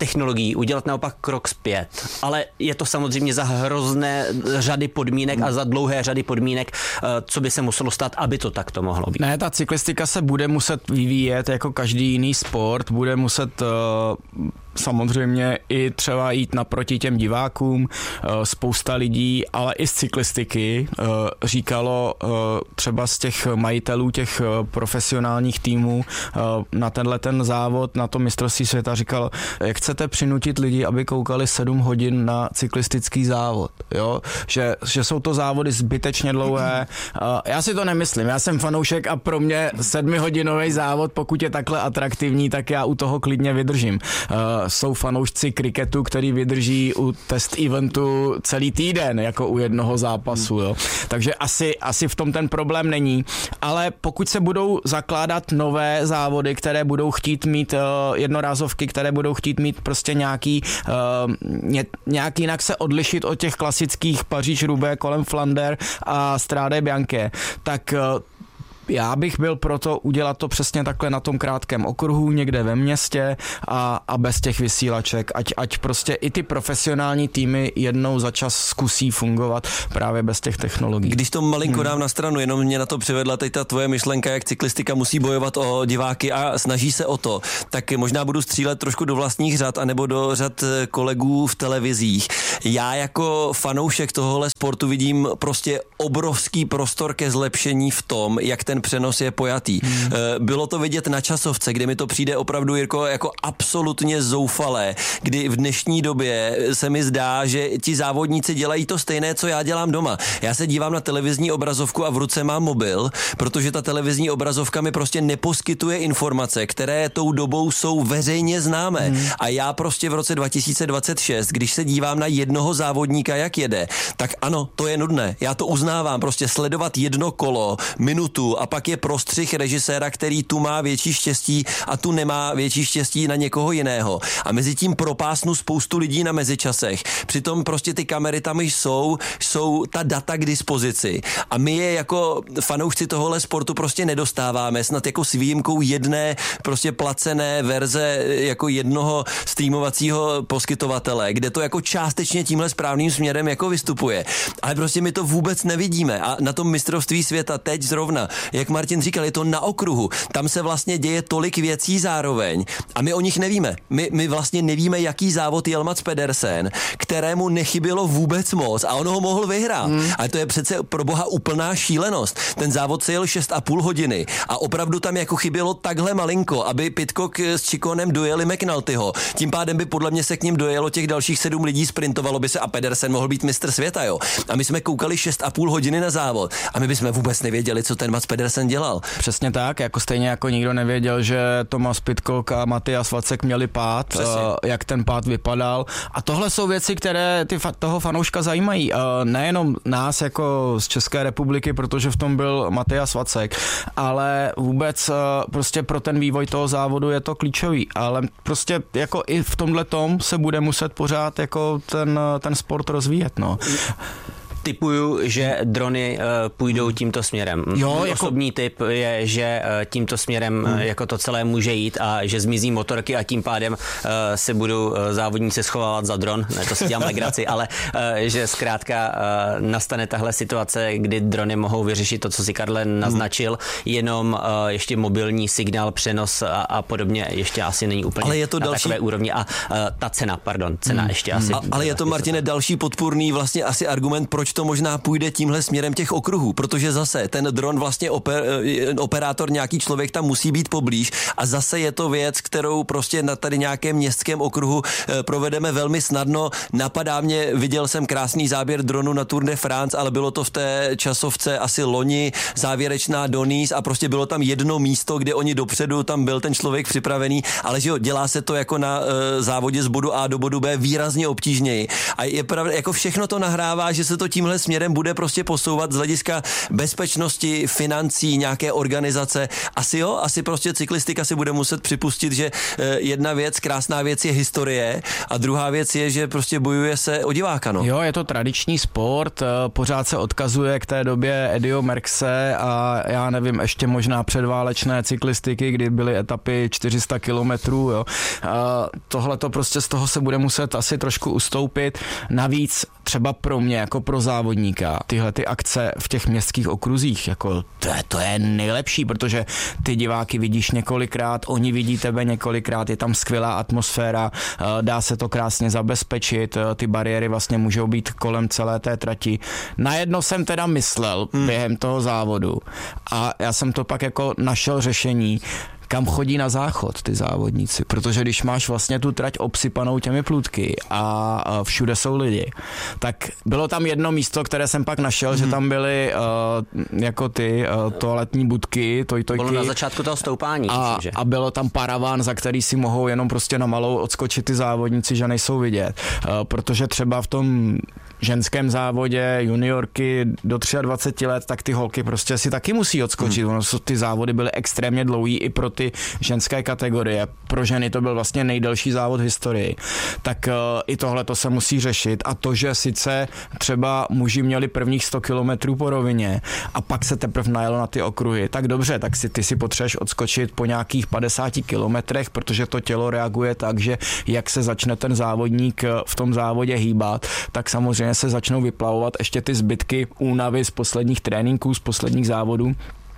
Speaker 10: lepší udělat naopak krok zpět. Ale je to samozřejmě za hrozné řady podmínek a za dlouhé řady podmínek, co by se muselo stát, aby to takto mohlo být.
Speaker 9: Ne, ta cyklistika se bude muset vyvíjet jako každý jiný sport, bude muset uh, samozřejmě i třeba jít naproti těm divákům. Spousta lidí, ale i z cyklistiky říkalo třeba z těch majitelů těch profesionálních týmů na tenhle ten závod, na to mistrovství světa říkalo, jak chcete přinutit lidi, aby koukali sedm hodin na cyklistický závod, jo? Že, že jsou to závody zbytečně dlouhé. Já si to nemyslím, já jsem fanoušek a pro mě sedmihodinový závod, pokud je takhle atraktivní, tak já u toho klidně vydržím. Jsou fanoušci kriketu, který vydrží u test eventu celý týden, jako u jednoho zápasu. Jo. Takže asi, asi v tom ten problém není. Ale pokud se budou zakládat nové závody, které budou chtít mít uh, jednorázovky, které budou chtít mít prostě nějaký, uh, ně, nějak jinak se odlišit od těch klasických Paříž-Roubaix kolem Flander a Strade Bianche, tak uh, já bych byl proto udělat to přesně takhle na tom krátkém okruhu, někde ve městě a, a bez těch vysílaček, ať, ať prostě i ty profesionální týmy jednou za čas zkusí fungovat právě bez těch technologií.
Speaker 8: Když to malinko dám hmm. na stranu, jenom mě na to přivedla teď ta tvoje myšlenka, jak cyklistika musí bojovat o diváky a snaží se o to, tak možná budu střílet trošku do vlastních řad anebo do řad kolegů v televizích. Já jako fanoušek tohohle sportu vidím prostě obrovský prostor ke zlepšení v tom, jak ten přenos je pojatý. Hmm. Bylo to vidět na časovce, kde mi to přijde opravdu, Jirko, jako absolutně zoufalé, kdy v dnešní době se mi zdá, že ti závodníci dělají to stejné, co já dělám doma. Já se dívám na televizní obrazovku a v ruce mám mobil, protože ta televizní obrazovka mi prostě neposkytuje informace, které tou dobou jsou veřejně známé. Hmm. A já prostě v roce dva tisíce dvacet šest, když se dívám na jednoho závodníka, jak jede, tak ano, to je nudné. Já to uznávám, prostě sledovat jedno kolo, minutu a pak je prostřih režiséra, který tu má větší štěstí a tu nemá větší štěstí na někoho jiného. A mezi tím propásnu spoustu lidí na mezičasech. Přitom prostě ty kamery tam jsou, jsou ta data k dispozici. A my je jako fanoušci tohohle sportu prostě nedostáváme, snad jako s výjimkou jedné prostě placené verze jako jednoho streamovacího poskytovatele, kde to jako částečně tímhle správným směrem jako vystupuje. Ale prostě my to vůbec nevidíme. A na tom mistrovství světa teď zrovna, jak Martin říkal, je to na okruhu. Tam se vlastně děje tolik věcí zároveň a my o nich nevíme. My, my vlastně nevíme, jaký závod jel Mats Pedersen, kterému nechybělo vůbec moc a on ho mohl vyhrát. Hmm. Ale to je přece pro boha úplná šílenost. Ten závod se jel šest a půl hodiny a opravdu tam jako chybělo takhle malinko, aby Pidcock s Chikonem dojeli McNultyho. Tím pádem by podle mě se k ním dojelo těch dalších sedm lidí, sprintovalo by se a Pedersen mohl být mistr světa, jo. A my jsme koukali šest a půl hodiny na závod a my bychom vůbec nevěděli, co ten Mats Pedersen dělal.
Speaker 9: Přesně tak, jako stejně jako nikdo nevěděl, že Thomas Pidcock a Matthias Vacek měli pád, Přesně. jak ten pád vypadal. A tohle jsou věci, které ty, toho fanouška zajímají. Nejenom nás jako z České republiky, protože v tom byl Matthias Vacek, ale vůbec prostě pro ten vývoj toho závodu je to klíčový. Ale prostě jako i v tomhle tom se bude muset pořád jako ten, ten sport rozvíjet, no.
Speaker 10: Typuju, že drony uh, půjdou tímto směrem. Jo, jako... Osobní typ je, že uh, tímto směrem hmm. uh, jako to celé může jít a že zmizí motorky a tím pádem uh, se budou uh, závodníci schovávat za dron. Ne, to si dělám legraci, ale uh, že zkrátka uh, nastane tahle situace, kdy drony mohou vyřešit to, co si Karle naznačil, hmm. jenom uh, ještě mobilní signál, přenos a, a podobně ještě asi není úplně ale je to na další... takové úrovni. A uh, ta cena, pardon, cena hmm. ještě hmm. asi...
Speaker 8: A, ale je to, Martine, další podpůrný vlastně asi argument, proč to možná půjde tímhle směrem těch okruhů, protože zase ten dron vlastně oper, operátor, nějaký člověk tam musí být poblíž a zase je to věc, kterou prostě na tady nějakém městském okruhu provedeme velmi snadno. Napadá mě, viděl jsem krásný záběr dronu na Tour de France, ale bylo to v té časovce asi loni, závěrečná do Nice a prostě bylo tam jedno místo, kde oni dopředu, tam byl ten člověk připravený, ale že jo, dělá se to jako na uh, závodě z bodu A do bodu B výrazně obtížněji. A je pravda, jako všechno to nahrává, že se to tím tímhle směrem bude prostě posouvat z hlediska bezpečnosti, financí, nějaké organizace. Asi jo, asi prostě cyklistika si bude muset připustit, že jedna věc, krásná věc je historie a druhá věc je, že prostě bojuje se o diváka. No.
Speaker 9: Jo, je to tradiční sport, pořád se odkazuje k té době Eddieho Merckxe a já nevím, ještě možná předválečné cyklistiky, kdy byly etapy čtyři sta kilometrů. Jo. Tohle to prostě z toho se bude muset asi trošku ustoupit. Navíc třeba pro mě, jako pro závodníka, tyhle ty akce v těch městských okruzích, jako to je, to je nejlepší, protože ty diváky vidíš několikrát, oni vidí tebe několikrát, je tam skvělá atmosféra, dá se to krásně zabezpečit, ty bariéry vlastně můžou být kolem celé té trati. Najedno jsem teda myslel hmm. během toho závodu a já jsem to pak jako našel řešení, kam chodí na záchod ty závodníci, protože když máš vlastně tu trať obsypanou těmi plůtky a všude jsou lidi, tak bylo tam jedno místo, které jsem pak našel, mm. že tam byly uh, jako ty uh, toaletní budky, tojtojky.
Speaker 10: Bylo na začátku toho stoupání.
Speaker 9: A,
Speaker 10: myslím, že?
Speaker 9: a bylo tam paraván, za který si mohou jenom prostě na malou odskočit ty závodníci, že nejsou vidět. Uh, protože třeba v tom ženském závodě juniorky do dvacet tři let, tak ty holky prostě si taky musí odskočit. Hmm. Ty závody byly extrémně dlouhý i pro ty ženské kategorie. Pro ženy to byl vlastně nejdelší závod v historii. Tak uh, i tohle to se musí řešit. A to, že sice třeba muži měli prvních sto kilometrů po rovině a pak se teprve najelo na ty okruhy, tak dobře, tak si ty si potřebuješ odskočit po nějakých padesáti kilometrech, protože to tělo reaguje tak, že jak se začne ten závodník v tom závodě hýbat, tak samozřejmě se začnou vyplavovat ještě ty zbytky únavy z posledních tréninků, z posledních závodů.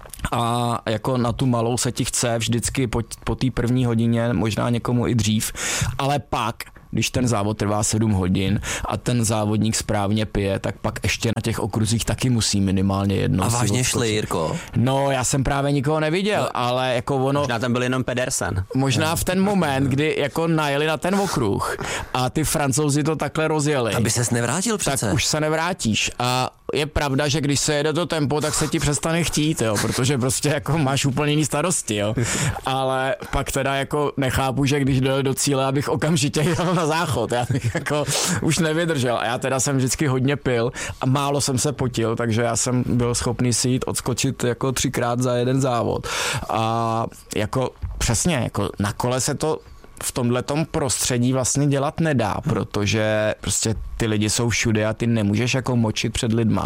Speaker 9: A jako na tu malou se ti chce vždycky po, po té první hodině, možná někomu i dřív, ale pak když ten závod trvá sedm hodin a ten závodník správně pije, tak pak ještě na těch okruzích taky musí minimálně jedno.
Speaker 8: A vážně šli, Jirko?
Speaker 9: No, já jsem právě nikoho neviděl, no, ale jako ono...
Speaker 10: Možná tam byl jenom Pedersen.
Speaker 9: Možná v ten moment, kdy jako najeli na ten okruh a ty Francouzi to takhle rozjeli.
Speaker 8: Aby ses nevrátil přece.
Speaker 9: Tak už se nevrátíš a je pravda, že když se jede to tempo, tak se ti přestane chtít, jo, protože prostě jako máš úplně jiný starosti, jo. Ale pak teda jako nechápu, že když dojel do cíle, abych okamžitě jel na záchod, já bych jako už nevydržel a já teda jsem vždycky hodně pil a málo jsem se potil, takže já jsem byl schopný si jít odskočit jako třikrát za jeden závod a jako přesně, jako na kole se to v tomhletom prostředí vlastně dělat nedá, protože prostě ty lidi jsou všude a ty nemůžeš jako močit před lidma.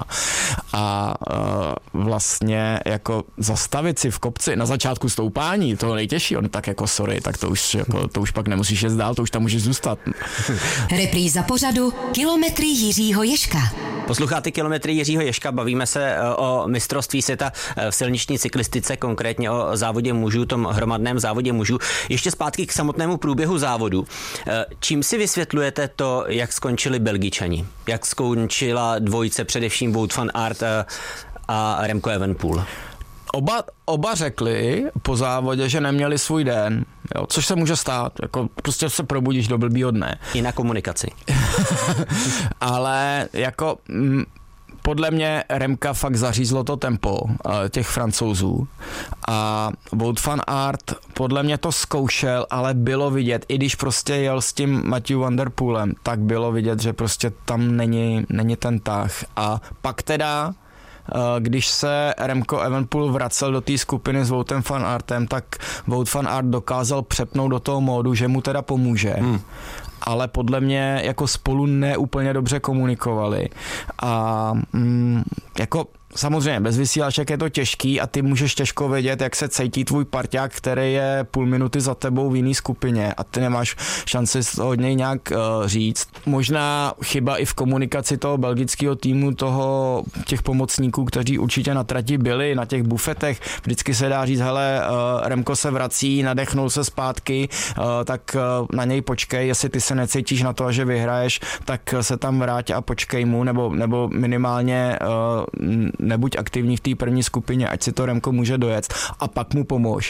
Speaker 9: A uh, vlastně jako zastavit si v kopci na začátku stoupání, toho nejtěžší, on tak jako sorry, tak to už, jako, to už pak nemusíš jít dál, to už tam můžeš zůstat.
Speaker 7: Repríza pořadu Kilometry Jiřího Ježka.
Speaker 10: Posloucháte Kilometry Jiřího Ježka, bavíme se o mistrovství světa v silniční cyklistice, konkrétně o závodě mužů, tom hromadném závodě mužů. Ještě zpátky k samotnému průběhu závodu. Čím si vysvětlujete to, jak skončili Belgičani? Jak skončila dvojice, především Wout van Aert a Remco Evenepoel?
Speaker 9: Oba, oba řekli po závodě, že neměli svůj den, jo, což se může stát, jako prostě se probudíš do blbýho dne.
Speaker 10: I na komunikaci.
Speaker 9: Ale jako m, podle mě Remka fakt zařízlo to tempo těch Francouzů a Wout van Aert podle mě to zkoušel, ale bylo vidět, i když prostě jel s tím Matthew van der Poelem, tak bylo vidět, že prostě tam není, není ten tah. A pak teda když se Remco Evenepoel vracel do té skupiny s Woutem van Aertem, tak Wout van Aert dokázal přepnout do toho módu, že mu teda pomůže. Hmm. Ale podle mě jako spolu neúplně dobře komunikovali. A mm, jako samozřejmě, bez vysílaček je to těžký a ty můžeš těžko vědět, jak se cítí tvůj parťák, který je půl minuty za tebou v jiný skupině a ty nemáš šanci od něj nějak uh, říct. Možná chyba i v komunikaci toho belgického týmu, toho, těch pomocníků, kteří určitě na trati byli, na těch bufetech. Vždycky se dá říct, hele, uh, Remko se vrací, nadechnul se zpátky, uh, tak uh, na něj počkej, jestli ty se necítíš na to, že vyhraješ, tak se tam vrať a počkej mu, nebo, nebo minimálně uh, nebuď aktivní v té první skupině, ať si to Remko může dojet a pak mu pomož.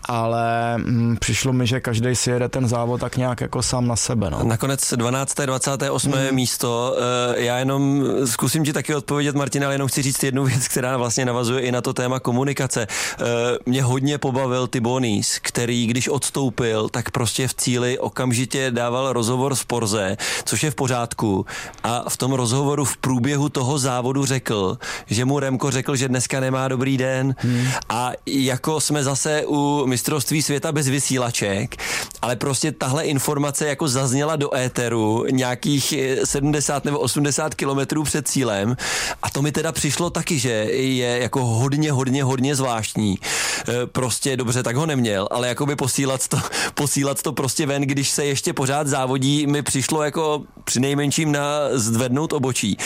Speaker 9: Ale hm, přišlo mi, že každý si jede ten závod tak nějak jako sám na sebe. No.
Speaker 8: Nakonec dvanácté dvacáté osmé Hmm. místo. Já jenom zkusím ti taky odpovědět, Martin, ale jenom chci říct jednu věc, která vlastně navazuje i na to téma komunikace. Mě hodně pobavil Tibonis, který když odstoupil, tak prostě v cíli okamžitě dával rozhovor z Porze, což je v pořádku. A v tom rozhovoru v průběhu toho závodu řekl, že mu Remko řekl, že dneska nemá dobrý den. Hmm. A jako jsme zase u mistrovství světa bez vysílaček, ale prostě tahle informace jako zazněla do éteru nějakých sedmdesát nebo osmdesát kilometrů před cílem a to mi teda přišlo taky, že je jako hodně, hodně, hodně zvláštní. Prostě dobře, tak ho neměl, ale jakoby posílat to, posílat to prostě ven, když se ještě pořád závodí, mi přišlo jako přinejmenším na zdvednout obočí.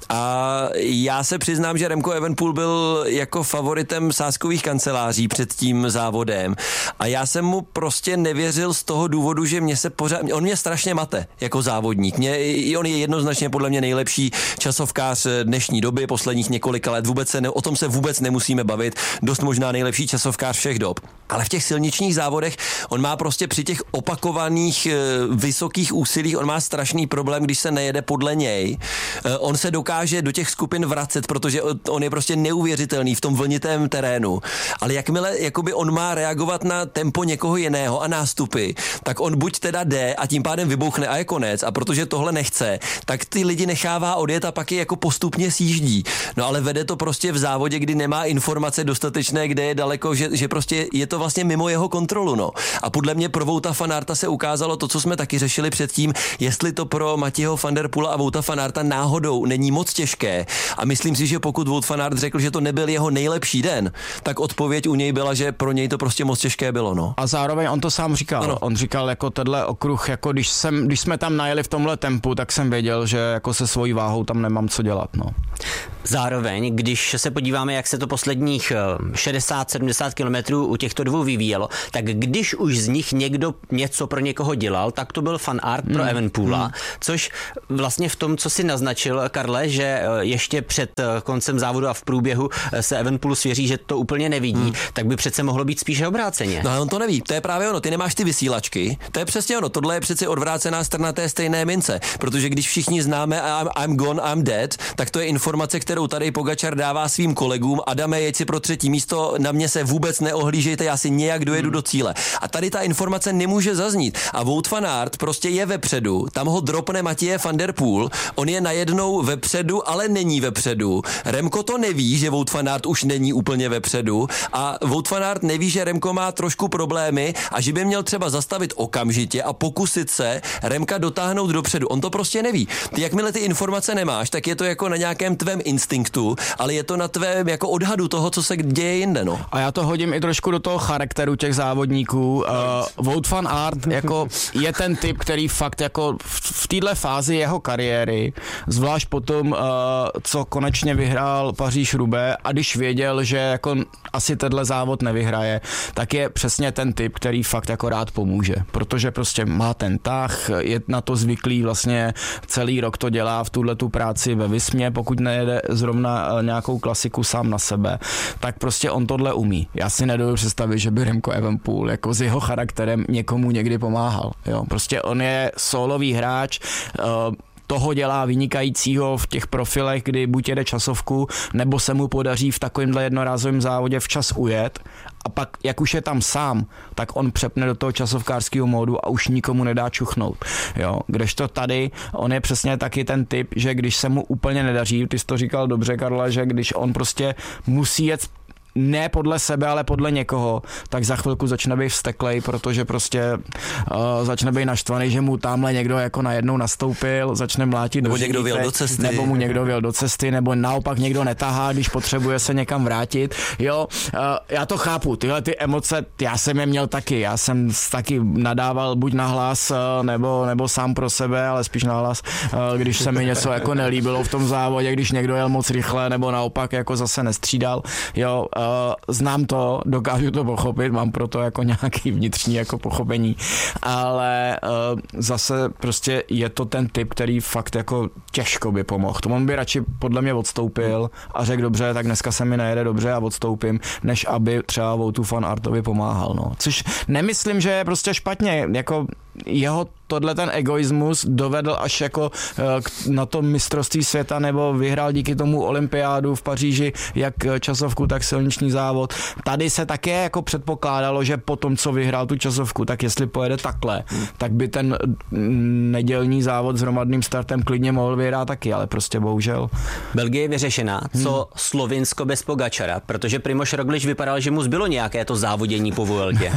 Speaker 8: A já se přiznám, že Remco Evenepoel byl jako favoritem sázkových kanceláří před tím závodem a já jsem mu prostě nevěřil z toho důvodu, že mě se pořád, on mě strašně mate jako závodník. Mě, on je jednoznačně podle mě nejlepší časovkář dnešní doby, posledních několika let, vůbec se ne, o tom se vůbec nemusíme bavit, dost možná nejlepší časovkář všech dob. Ale v těch silničních závodech on má prostě při těch opakovaných vysokých úsilích, on má strašný problém, když se nejede podle něj. On se dokáže do těch skupin vracet, protože on je prostě neuvěřitelný v tom vlnitém terénu. Ale jakmile jakoby on má reagovat na tempo někoho jiného a nástupy, tak on buď teda jde a tím pádem vybouchne a je konec. A protože tohle nechce, tak ty lidi nechává odjet a pak je jako postupně sjíždí. No ale vede to prostě v závodě, kdy nemá informace dostatečné, kde je daleko, že, že prostě je to vlastně mimo jeho kontrolu, no. A podle mě pro Wouta van Aerta se ukázalo to, co jsme taky řešili předtím, jestli to pro Mathieu van der Poela a Wouta van Aerta náhodou není moc těžké. A myslím si, že pokud Wout van Aert řekl, že to nebyl jeho nejlepší den, tak odpověď u něj byla, že pro něj to prostě moc těžké bylo, no.
Speaker 9: A zároveň on to sám říkal. Ano. On říkal jako tenhle okruh, jako když jsem, když jsme tam najeli v tomhle tempu, tak jsem věděl, že jako se svojí váhou tam nemám co dělat, no.
Speaker 10: Zároveň, když se podíváme, jak se to posledních šedesát sedmdesát kilometrů u těchto dvou vyvíjelo, tak když už z nich někdo něco pro někoho dělal, tak to byl Van Aert pro mm. Evenepoela, mm. což vlastně v tom, co si naznačil, Karle, že ještě před koncem závodu a v průběhu se Evenepoelu svěří, že to úplně nevidí, mm. tak by přece mohlo být spíše obráceně.
Speaker 8: No ale on to neví, to je právě ono, ty nemáš ty vysílačky, to je přesně ono, tohle je přece odvrácená strana té stejné mince, protože když všichni známe I'm, I'm gone, I'm dead, tak to je informace, kterou tady Pogačar dává svým kolegům. Adame, jeď si pro třetí místo, na mě se vůbec neohlížejte, já si nějak dojedu hmm. do cíle. A tady ta informace nemůže zaznít. A Wout van Aert prostě je vepředu, tam ho dropne Mathieu van der Poel, on je najednou vepředu, ale není vepředu. Remko to neví, že Wout van Aert už není úplně vepředu a Wout van Aert neví, že Remko má trošku problémy a že by měl třeba zastavit okamžitě a pokusit se Remka dotáhnout dopředu. On to prostě neví. Ty jakmile ty informace nemáš, tak je to jako na nějakém tvém instinktu, ale je to na tvém jako odhadu toho, co se děje jinde, no.
Speaker 9: A já to hodím i trošku do toho charakteru těch závodníků. Uh, Wout van Aert jako je ten typ, který fakt jako v téhle fázi jeho kariéry, zvlášť potom, uh, co konečně vyhrál Paříž-Roubaix a když věděl, že jako asi tenhle závod nevyhraje, tak je přesně ten typ, který fakt jako rád pomůže, protože prostě má ten tah, je na to zvyklý, vlastně celý rok to dělá v tuhle tu práci ve Vismě, pokud nejede zrovna nějakou klasiku sám na sebe, tak prostě on tohle umí. Já si nedovedu představit, že by Remco Evenepoel jako s jeho charakterem někomu někdy pomáhal. Jo? Prostě on je sólový hráč, uh, toho dělá vynikajícího v těch profilech, kdy buď jede časovku, nebo se mu podaří v takovémhle jednorázovém závodě včas ujet a pak, jak už je tam sám, tak on přepne do toho časovkářského módu a už nikomu nedá čuchnout. Jo, kdežto tady, on je přesně taky ten typ, že když se mu úplně nedaří, ty jsi to říkal dobře, Karla, že když on prostě musí jet ne podle sebe, ale podle někoho, tak za chvilku začne být vzteklej, protože prostě uh, začne být naštvaný, že mu tamhle někdo jako najednou nastoupil, začne mlátit
Speaker 8: nebo
Speaker 9: do
Speaker 8: někdo vyjel do cesty.
Speaker 9: Nebo mu někdo vyjel do cesty, nebo naopak někdo netahá, když potřebuje se někam vrátit. Jo, uh, já to chápu, tyhle ty emoce, já jsem je měl taky, já jsem taky nadával buď nahlas, uh, nebo, nebo sám pro sebe, ale spíš nahlas, uh, když se mi něco jako nelíbilo v tom závodě, když někdo jel moc rychle, nebo naopak jako zase nestřídal. Jo, uh, znám to, dokážu to pochopit, mám pro to jako nějaký vnitřní jako pochopení, ale uh, zase prostě je to ten typ, který fakt jako těžko by pomohl. On by radši podle mě odstoupil a řekl dobře, tak dneska se mi nejede dobře a odstoupím, než aby třeba Voutu van Aertovi pomáhal. No. Což nemyslím, že je prostě špatně, jako jeho tohle ten egoismus dovedl až jako na to mistrovství světa nebo vyhrál díky tomu olympiádu v Paříži jak časovku, tak silniční závod. Tady se také jako předpokládalo, že po tom, co vyhrál tu časovku, tak jestli pojede takhle, hmm. tak by ten nedělní závod s hromadným startem klidně mohl vyhrát taky, ale prostě bohužel.
Speaker 10: Belgie je vyřešená. Co hmm. Slovinsko bez Pogačara? Protože Primož Roglič vypadal, že mu zbylo nějaké to závodění po Vueldě.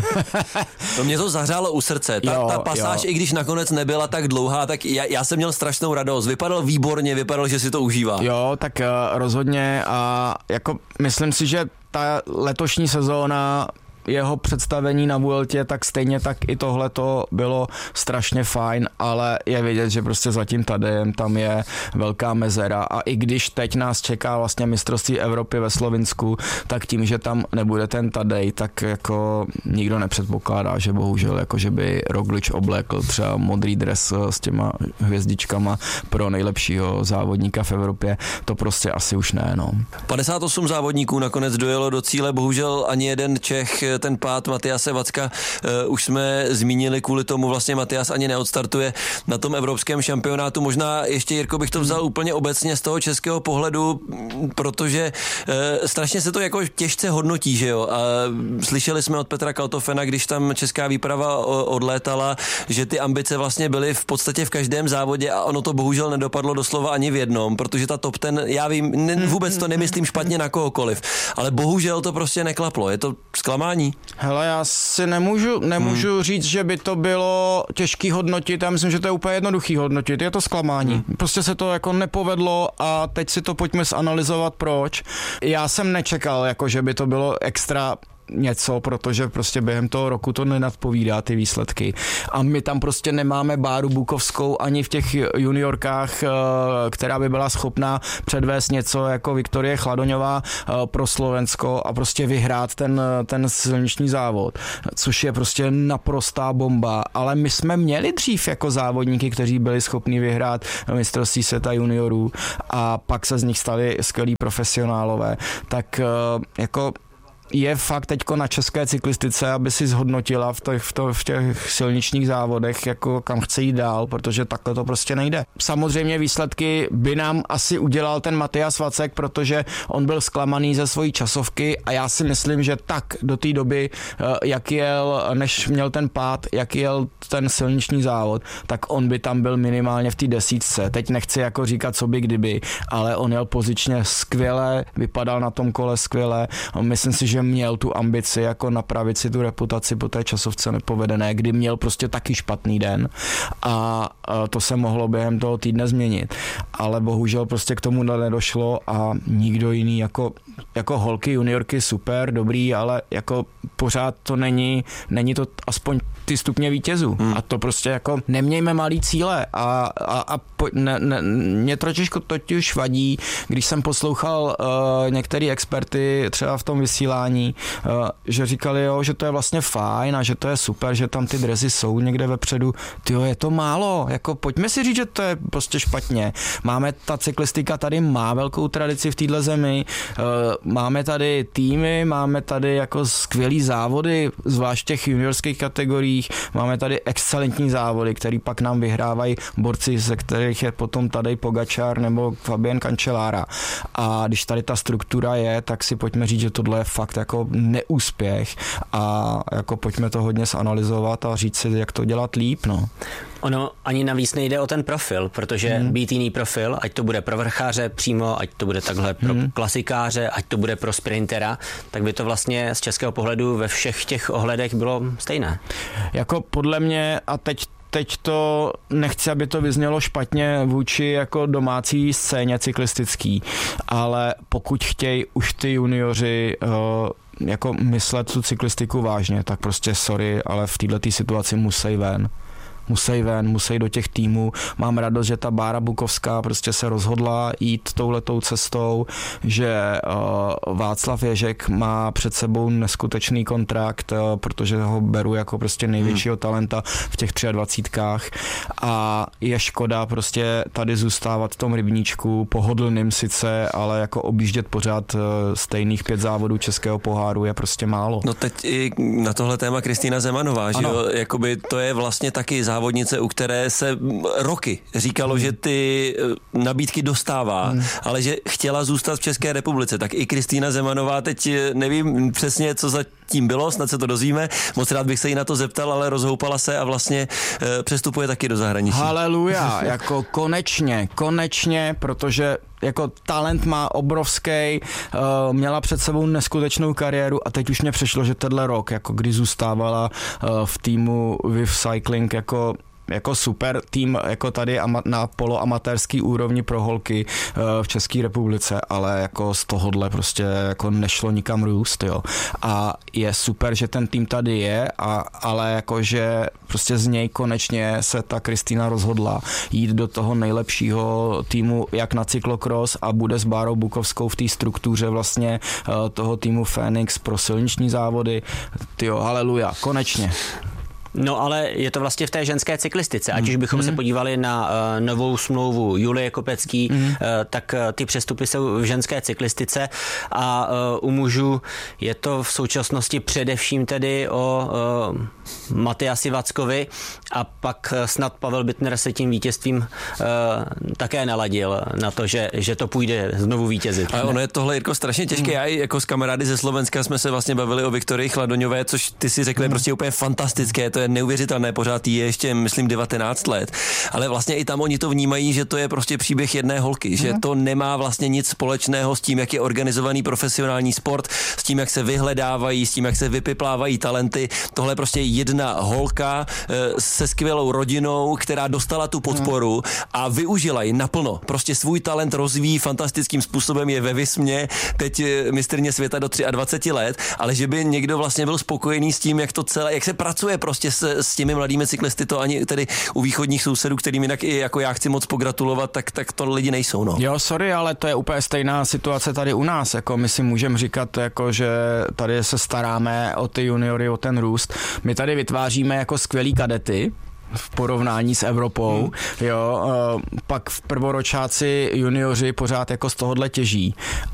Speaker 8: To mě to zahřálo u srdce. Ta,
Speaker 9: jo,
Speaker 8: ta pasáž,
Speaker 9: jo.
Speaker 8: i když nakonec nebyla tak dlouhá, tak já, já jsem měl strašnou radost. Vypadal výborně, vypadal, že si to užívá.
Speaker 9: Jo, tak uh, rozhodně a jako myslím si, že ta letošní sezóna jeho představení na Vueltě, tak stejně tak i tohle to bylo strašně fajn, ale je vidět, že prostě za tím Tadejem tam je velká mezera a i když teď nás čeká vlastně mistrovství Evropy ve Slovinsku, tak tím, že tam nebude ten Tadej, tak jako nikdo nepředpokládá, že bohužel jako že by Roglič oblékl třeba modrý dres s těma hvězdičkama pro nejlepšího závodníka v Evropě, to prostě asi už ne, no.
Speaker 8: padesát osm závodníků nakonec dojelo do cíle, bohužel ani jeden Čech ten pád Matyase Vacka uh, už jsme zmínili, kvůli tomu vlastně Matyas ani neodstartuje na tom evropském šampionátu. Možná ještě, Jirko, bych to vzal úplně obecně z toho českého pohledu, protože uh, strašně se to jako těžce hodnotí, že jo? A slyšeli jsme od Petra Kaltofena, když tam česká výprava odlétala, že ty ambice vlastně byly v podstatě v každém závodě a ono to bohužel nedopadlo doslova ani v jednom, protože ta top ten, já vím, ne, vůbec to nemyslím špatně na kohokoliv, ale bohužel to prostě neklaplo. Je to zklamání?
Speaker 9: Hele, já si nemůžu, nemůžu hmm. říct, že by to bylo těžký hodnotit, já myslím, že to je úplně jednoduchý hodnotit, je to zklamání. Hmm. Prostě se to jako nepovedlo a teď si to pojďme zanalyzovat proč. Já jsem nečekal, jako že by to bylo extra něco, protože prostě během toho roku to nenadpovídá ty výsledky. A my tam prostě nemáme Báru Bukovskou ani v těch juniorkách, která by byla schopná předvést něco jako Viktorie Chladoňová pro Slovensko a prostě vyhrát ten, ten silniční závod, což je prostě naprostá bomba. Ale my jsme měli dřív jako závodníky, kteří byli schopni vyhrát mistrovství světa juniorů a pak se z nich stali skvělí profesionálové. Tak jako je fakt teďko na české cyklistice, aby si zhodnotila v těch, v, to, v těch silničních závodech, jako kam chce jít dál, protože takhle to prostě nejde. Samozřejmě výsledky by nám asi udělal ten Matyas Vacek, protože on byl zklamaný ze svojí časovky a já si myslím, že tak do té doby, jak jel, než měl ten pád, jak jel ten silniční závod, tak on by tam byl minimálně v té desítce. Teď nechci jako říkat, co by kdyby, ale on jel pozičně skvěle, vypadal na tom kole skvěle a myslím si, že měl tu ambici jako napravit si tu reputaci po té časovce nepovedené, kdy měl prostě taky špatný den a to se mohlo během toho týdne změnit. Ale bohužel prostě k tomu nedošlo a nikdo jiný jako, jako holky, juniorky super, dobrý, ale jako pořád to není, není to aspoň ty stupně vítězů. Hmm. A to prostě jako nemějme malý cíle a, a, a po, ne, ne, mě trošičku totiž vadí, když jsem poslouchal uh, některé experty třeba v tom vysílání, uh, že říkali, jo, že to je vlastně fajn a že to je super, že tam ty dresy jsou někde vepředu. Tyjo, je to málo, jako pojďme si říct, že to je prostě špatně. Máme, ta cyklistika tady má velkou tradici v téhle zemi, uh, máme tady týmy, máme tady jako skvělý závody, zvlášť v těch juniorských kategoriích, máme tady excelentní závody, který pak nám vyhrávají borci, ze kterých je potom Tadej Pogačar nebo Fabian Cancellara. A když tady ta struktura je, tak si pojďme říct, že tohle je fakt jako neúspěch a jako pojďme to hodně zanalyzovat a říct si, jak to dělat líp, no.
Speaker 10: Ono ani navíc nejde o ten profil, protože hmm. být jiný profil, ať to bude pro vrcháře přímo, ať to bude takhle pro hmm. klasikáře, ať to bude pro sprintera, tak by to vlastně z českého pohledu ve všech těch ohledech bylo stejné.
Speaker 9: Jako podle mě, a teď Teď to nechci, aby to vyznělo špatně vůči jako domácí scéně cyklistický, ale pokud chtějí už ty junioři uh, jako myslet tu cyklistiku vážně, tak prostě sorry, ale v této situaci musí ven. musí ven, musí do těch týmů. Mám radost, že ta Bára Bukovská prostě se rozhodla jít touhletou cestou, že uh, Václav Ježek má před sebou neskutečný kontrakt, uh, protože ho beru jako prostě největšího hmm. talenta v těch dvacítkách a je škoda prostě tady zůstávat v tom rybníčku, pohodlným sice, ale jako objíždět pořád uh, stejných pět závodů českého poháru je prostě málo.
Speaker 8: No teď i na tohle téma Kristýna Zemanová, že jo? Jakoby to je vlastně taky závodnice, u které se roky říkalo, hmm. že ty nabídky dostává, hmm. ale že chtěla zůstat v České republice. Tak i Kristýna Zemanová teď nevím přesně, co za tím bylo, snad se to dozvíme. Moc rád bych se jí na to zeptal, ale rozhoupala se a vlastně e, přestupuje taky do zahraničí.
Speaker 9: Haleluja, jako konečně, konečně, protože jako talent má obrovský, uh, měla před sebou neskutečnou kariéru a teď už mě přišlo, že tenhle rok, jako kdy zůstávala uh, v týmu Viv Cycling, jako jako super tým jako tady na poloamatérský úrovni pro holky v České republice, ale jako z tohohle prostě jako nešlo nikam růst, jo. A je super, že ten tým tady je, a, ale jakože prostě z něj konečně se ta Kristýna rozhodla jít do toho nejlepšího týmu jak na cyklokros a bude s Bárou Bukovskou v té struktuře vlastně toho týmu Phoenix pro silniční závody. Tyjo, haleluja, konečně.
Speaker 10: No ale je to vlastně v té ženské cyklistice. Ať už bychom mm. se podívali na uh, novou smlouvu Julie Kopecký, mm. uh, tak uh, ty přestupy jsou v ženské cyklistice a uh, u mužů je to v současnosti především tedy o uh, Matyasi Vackovi a pak uh, snad Pavel Bittner se tím vítězstvím uh, také naladil na to, že, že to půjde znovu vítězit.
Speaker 8: Ale ono je tohle, Jirko, strašně těžké. Mm. Já i jako s kamarády ze Slovenska jsme se vlastně bavili o Viktorii Chladoňové, což ty si řekli mm. prostě úplně fantastické. To je neuvěřitelné, pořád jí je ještě, myslím, devatenáct let, ale vlastně i tam oni to vnímají, že to je prostě příběh jedné holky, že to nemá vlastně nic společného s tím, jak je organizovaný profesionální sport, s tím, jak se vyhledávají, s tím, jak se vypiplávají talenty. Tohle je prostě jedna holka se skvělou rodinou, která dostala tu podporu a využila ji naplno. Prostě svůj talent rozvíjí fantastickým způsobem, je ve Vismě, teď mistryně světa do dvaceti třech let, ale že by někdo vlastně byl spokojený s tím, jak to celé, jak se pracuje prostě s, s těmi mladými cyklisty, to ani tedy u východních sousedů, kterým jinak i jako já chci moc pogratulovat, tak, tak to lidi nejsou, no.
Speaker 9: Jo, sorry, ale to je úplně stejná situace tady u nás, jako my si můžeme říkat, jako že tady se staráme o ty juniory, o ten růst. My tady vytváříme jako skvělý kadety, v porovnání s Evropou, hmm. jo, pak v prvoročáci junioři pořád jako z tohohle těží